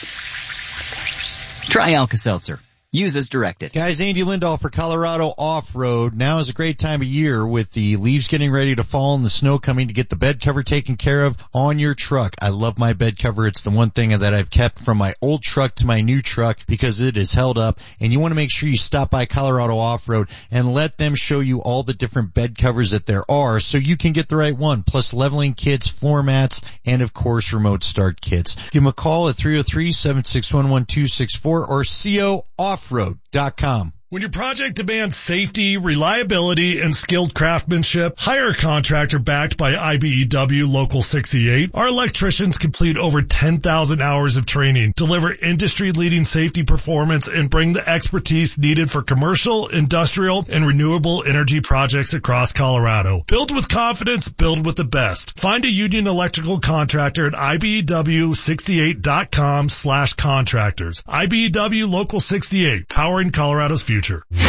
[SPEAKER 5] Try Alka-Seltzer. Use as directed.
[SPEAKER 8] Guys, Andy Lindahl for Colorado Off-Road. Now is a great time of year with the leaves getting ready to fall and the snow coming to get the bed cover taken care of on your truck. I love my bed cover. It's the one thing that I've kept from my old truck to my new truck because it is held up. And you want to make sure you stop by Colorado Off-Road and let them show you all the different bed covers that there are so you can get the right one. Plus leveling kits, floor mats, and of course remote start kits. Give them a call at three oh three, seven six one, one two six four or co off road dot com.
[SPEAKER 24] When your project demands safety, reliability, and skilled craftsmanship, hire a contractor backed by I B E W Local sixty-eight. Our electricians complete over ten thousand hours of training, deliver industry-leading safety performance, and bring the expertise needed for commercial, industrial, and renewable energy projects across Colorado. Build with confidence, build with the best. Find a union electrical contractor at I B E W sixty-eight dot com slash contractors. I B E W Local sixty-eight, powering Colorado's future.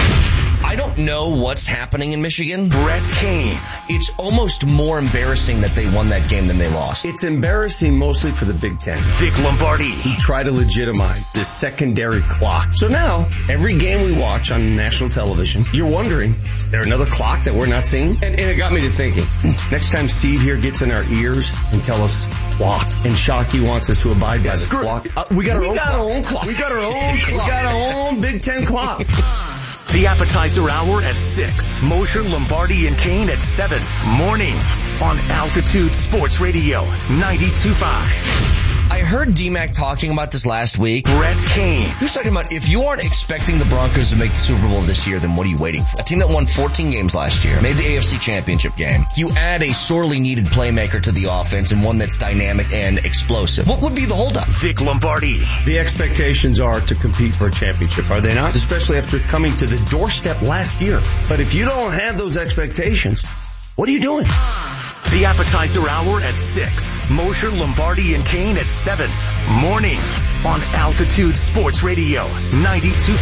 [SPEAKER 25] I don't know what's happening in Michigan.
[SPEAKER 1] Brett Kane.
[SPEAKER 25] It's almost more embarrassing that they won that game than they lost.
[SPEAKER 26] It's embarrassing mostly for the Big Ten.
[SPEAKER 1] Vic Lombardi.
[SPEAKER 26] Who try to legitimize this secondary clock. So now, every game we watch on national television, you're wondering, is there another clock that we're not seeing? And, and it got me to thinking, next time Steve here gets in our ears and tell us clock, and Shockey wants us to abide by the
[SPEAKER 1] Screw
[SPEAKER 26] clock. Uh, we got, our,
[SPEAKER 1] we
[SPEAKER 26] own
[SPEAKER 1] got
[SPEAKER 26] clock.
[SPEAKER 1] our own clock.
[SPEAKER 26] We got our own clock. We got our own Big Ten clock.
[SPEAKER 1] The appetizer hour at six. Mosher, Lombardi, and Kane at seven. Mornings on Altitude Sports Radio ninety-two point five.
[SPEAKER 25] I heard D-Mac talking about this last week.
[SPEAKER 1] Brett Kane.
[SPEAKER 25] He was talking about if you aren't expecting the Broncos to make the Super Bowl this year, then what are you waiting for? A team that won fourteen games last year, made the A F C Championship game. You add a sorely needed playmaker to the offense and one that's dynamic and explosive. What would be the holdup?
[SPEAKER 1] Vic Lombardi.
[SPEAKER 26] The expectations are to compete for a championship, are they not? Especially after coming to the doorstep last year. But if you don't have those expectations, what are you doing?
[SPEAKER 1] The appetizer hour at six. Mosher, Lombardi, and Kane at seven. Mornings on Altitude Sports Radio ninety-two point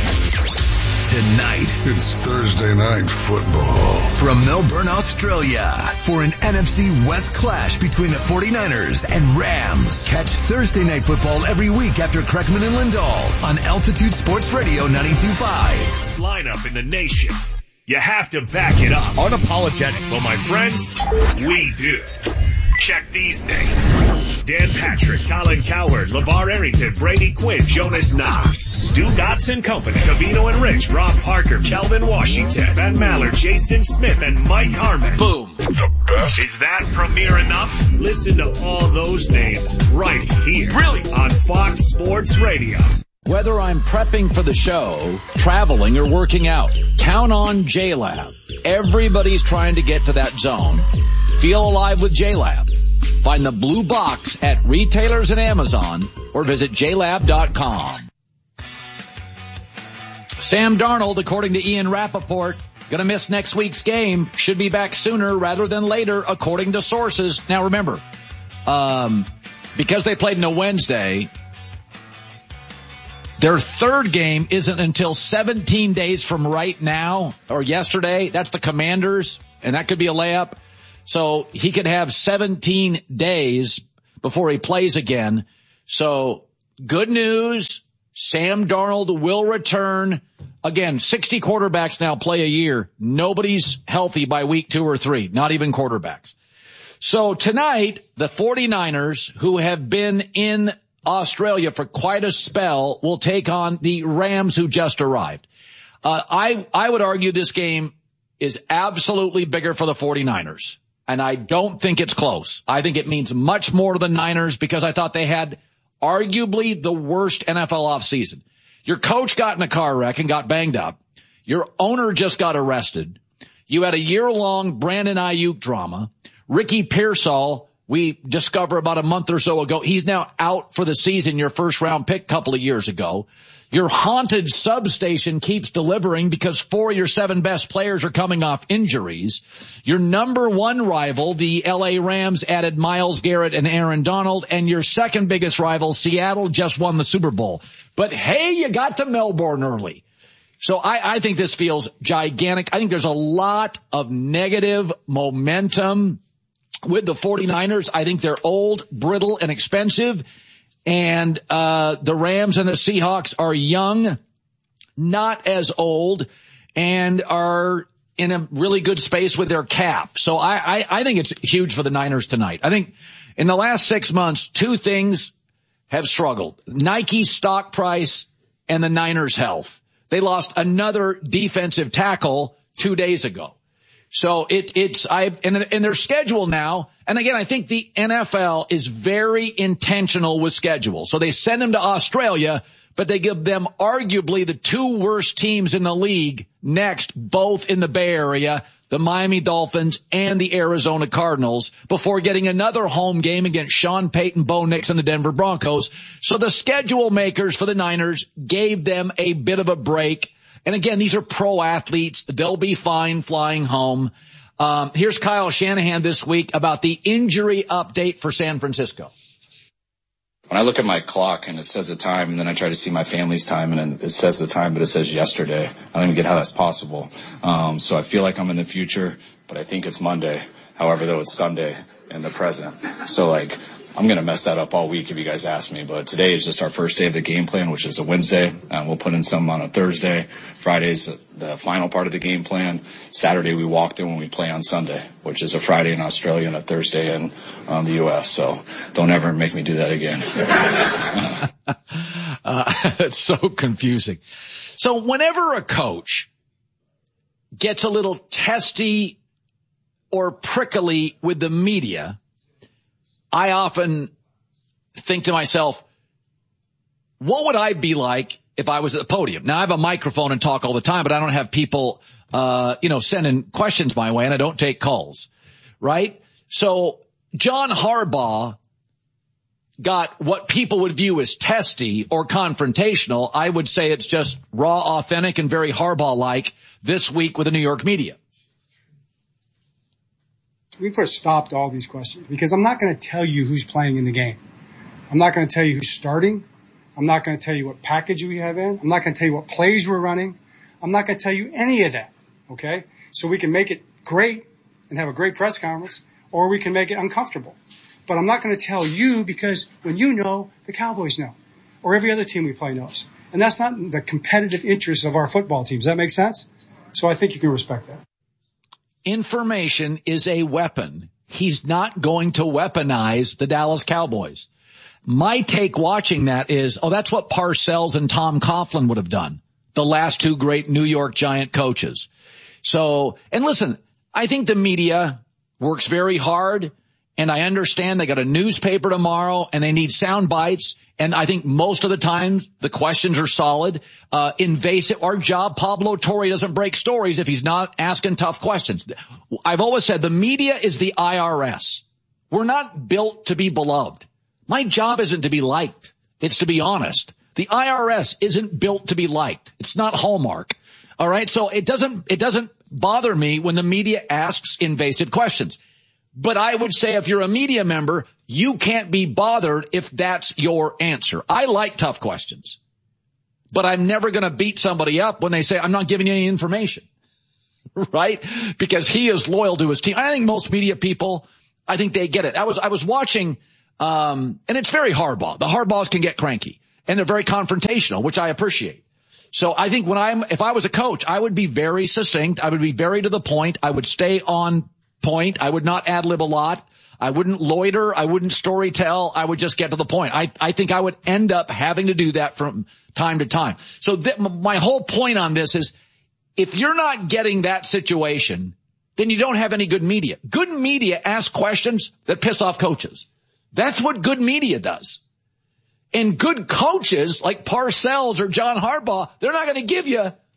[SPEAKER 1] five.
[SPEAKER 27] Tonight, it's Thursday Night Football. From Melbourne, Australia, for an N F C West clash between the forty-niners and Rams. Catch Thursday Night Football every week after Kreckman and Lindahl on Altitude Sports Radio ninety-two point five.
[SPEAKER 1] Best lineup in the nation. You have to back it up.
[SPEAKER 28] Unapologetic.
[SPEAKER 1] Well, my friends, we do. Check these names. Dan Patrick, Colin Cowherd, LeVar Arrington, Brady Quinn, Jonas Knox, Stu Dotson Company, Cavino and Rich, Rob Parker, Kelvin Washington, Ben Maller, Jason Smith, and Mike Harmon. Boom.
[SPEAKER 27] The best.
[SPEAKER 1] Is that premiere enough? Listen to all those names right here. Really? On Fox Sports Radio.
[SPEAKER 9] Whether I'm prepping for the show, traveling, or working out, count on J-Lab. Everybody's trying to get to that zone. Feel alive with J-Lab. Find the blue box at retailers and Amazon or visit j lab dot com. Sam Darnold, according to Ian Rappaport, Gonna miss next week's game. Should be back sooner rather than later, according to sources. Now remember, um, because they played on a Wednesday, their third game isn't until seventeen days from right now or yesterday. That's the Commanders, and that could be a layup. So he could have seventeen days before he plays again. So good news. Sam Darnold will return. Again, sixty quarterbacks now play a year. Nobody's healthy by week two or three, not even quarterbacks. So tonight, the 49ers, who have been in Australia for quite a spell, will take on the Rams, who just arrived. Uh, I, I would argue this game is absolutely bigger for the 49ers. And I don't think it's close. I think it means much more to the Niners because I thought they had arguably the worst N F L offseason. Your coach got in a car wreck and got banged up. Your owner just got arrested. You had a year-long Brandon Ayuk drama. Ricky Pearsall, we discovered about a month or so ago, he's now out for the season, your first-round pick a couple of years ago. Your haunted substation keeps delivering because four of your seven best players are coming off injuries. Your number one rival, the L A Rams, added Myles Garrett and Aaron Donald. And your second biggest rival, Seattle, just won the Super Bowl. But hey, you got to Melbourne early. So I, I think this feels gigantic. I think there's a lot of negative momentum with the 49ers. I think they're old, brittle, and expensive. And uh the Rams and the Seahawks are young, not as old, and are in a really good space with their cap. So I, I, I think it's huge for the Niners tonight. I think in the last six months, two things have struggled. Nike's stock price and the Niners' health. They lost another defensive tackle two days ago. So it, it's, I, and in their schedule now, and again, I think the N F L is very intentional with schedule. So they send them to Australia, but they give them arguably the two worst teams in the league next, both in the Bay Area, the Miami Dolphins and the Arizona Cardinals, before getting another home game against Sean Payton, Bo Nix, and the Denver Broncos. So the schedule makers for the Niners gave them a bit of a break. And again, these are pro athletes. They'll be fine flying home. Um, here's Kyle Shanahan this week about the injury update for San Francisco.
[SPEAKER 3] When I look at my clock and it says the time, and then I try to see my family's time, and it says the time, but it says yesterday. I don't even get how that's possible. Um, so I feel like I'm in the future, but I think it's Monday. However, though, it's Sunday in the present. So, like, I'm going to mess that up all week if you guys ask me, but today is just our first day of the game plan, which is a Wednesday. Um, we'll put in some on a Thursday. Friday's the final part of the game plan. Saturday we walk through when we play on Sunday, which is a Friday in Australia and a Thursday in um, the U S. So don't ever make me do that again.
[SPEAKER 9] uh, it's so confusing. So whenever a coach gets a little testy or prickly with the media, I often think to myself, what would I be like if I was at the podium? Now, I have a microphone and talk all the time, but I don't have people, uh, you know, sending questions my way, and I don't take calls, right? So John Harbaugh got what people would view as testy or confrontational. I would say it's just raw, authentic, and very Harbaugh-like this week with the New York media.
[SPEAKER 7] We put a stop to all these questions because I'm not going to tell you who's playing in the game. I'm not going to tell you who's starting. I'm not going to tell you what package we have in. I'm not going to tell you what plays we're running. I'm not going to tell you any of that. Okay. So we can make it great and have a great press conference, or we can make it uncomfortable. But I'm not going to tell you because when you know, the Cowboys know, or every other team we play knows. And that's not the competitive interest of our football teams. Does that make sense? So I think you can respect that.
[SPEAKER 9] Information is a weapon. He's not going to weaponize the Dallas Cowboys. My take watching that is, oh, that's what Parcells and Tom Coughlin would have done, the last two great New York Giant coaches. So, and listen, I think the media works very hard, and I understand they got a newspaper tomorrow and they need sound bites. And I think most of the time the questions are solid, uh, invasive. Our job, Pablo Torre doesn't break stories if he's not asking tough questions. I've always said the media is the I R S. We're not built to be beloved. My job isn't to be liked. It's to be honest. The I R S isn't built to be liked. It's not Hallmark. All right. So it doesn't, it doesn't bother me when the media asks invasive questions. But I would say if you're a media member, you can't be bothered if that's your answer. I like tough questions, but I'm never going to beat somebody up when they say, I'm not giving you any information, right? Because he is loyal to his team. I think most media people, I think they get it. I was, I was watching, um, and it's very Harbaugh. The Harbaughs can get cranky and they're very confrontational, which I appreciate. So I think when I'm, if I was a coach, I would be very succinct. I would be very to the point. I would stay on point. I would not ad lib a lot. I wouldn't loiter. I wouldn't story tell. I would just get to the point. I, I think I would end up having to do that from time to time. So th- my whole point on this is if you're not getting that situation, then you don't have any good media. Good media asks questions that piss off coaches. That's what good media does. And good coaches like Parcells or John Harbaugh, they're not going to give you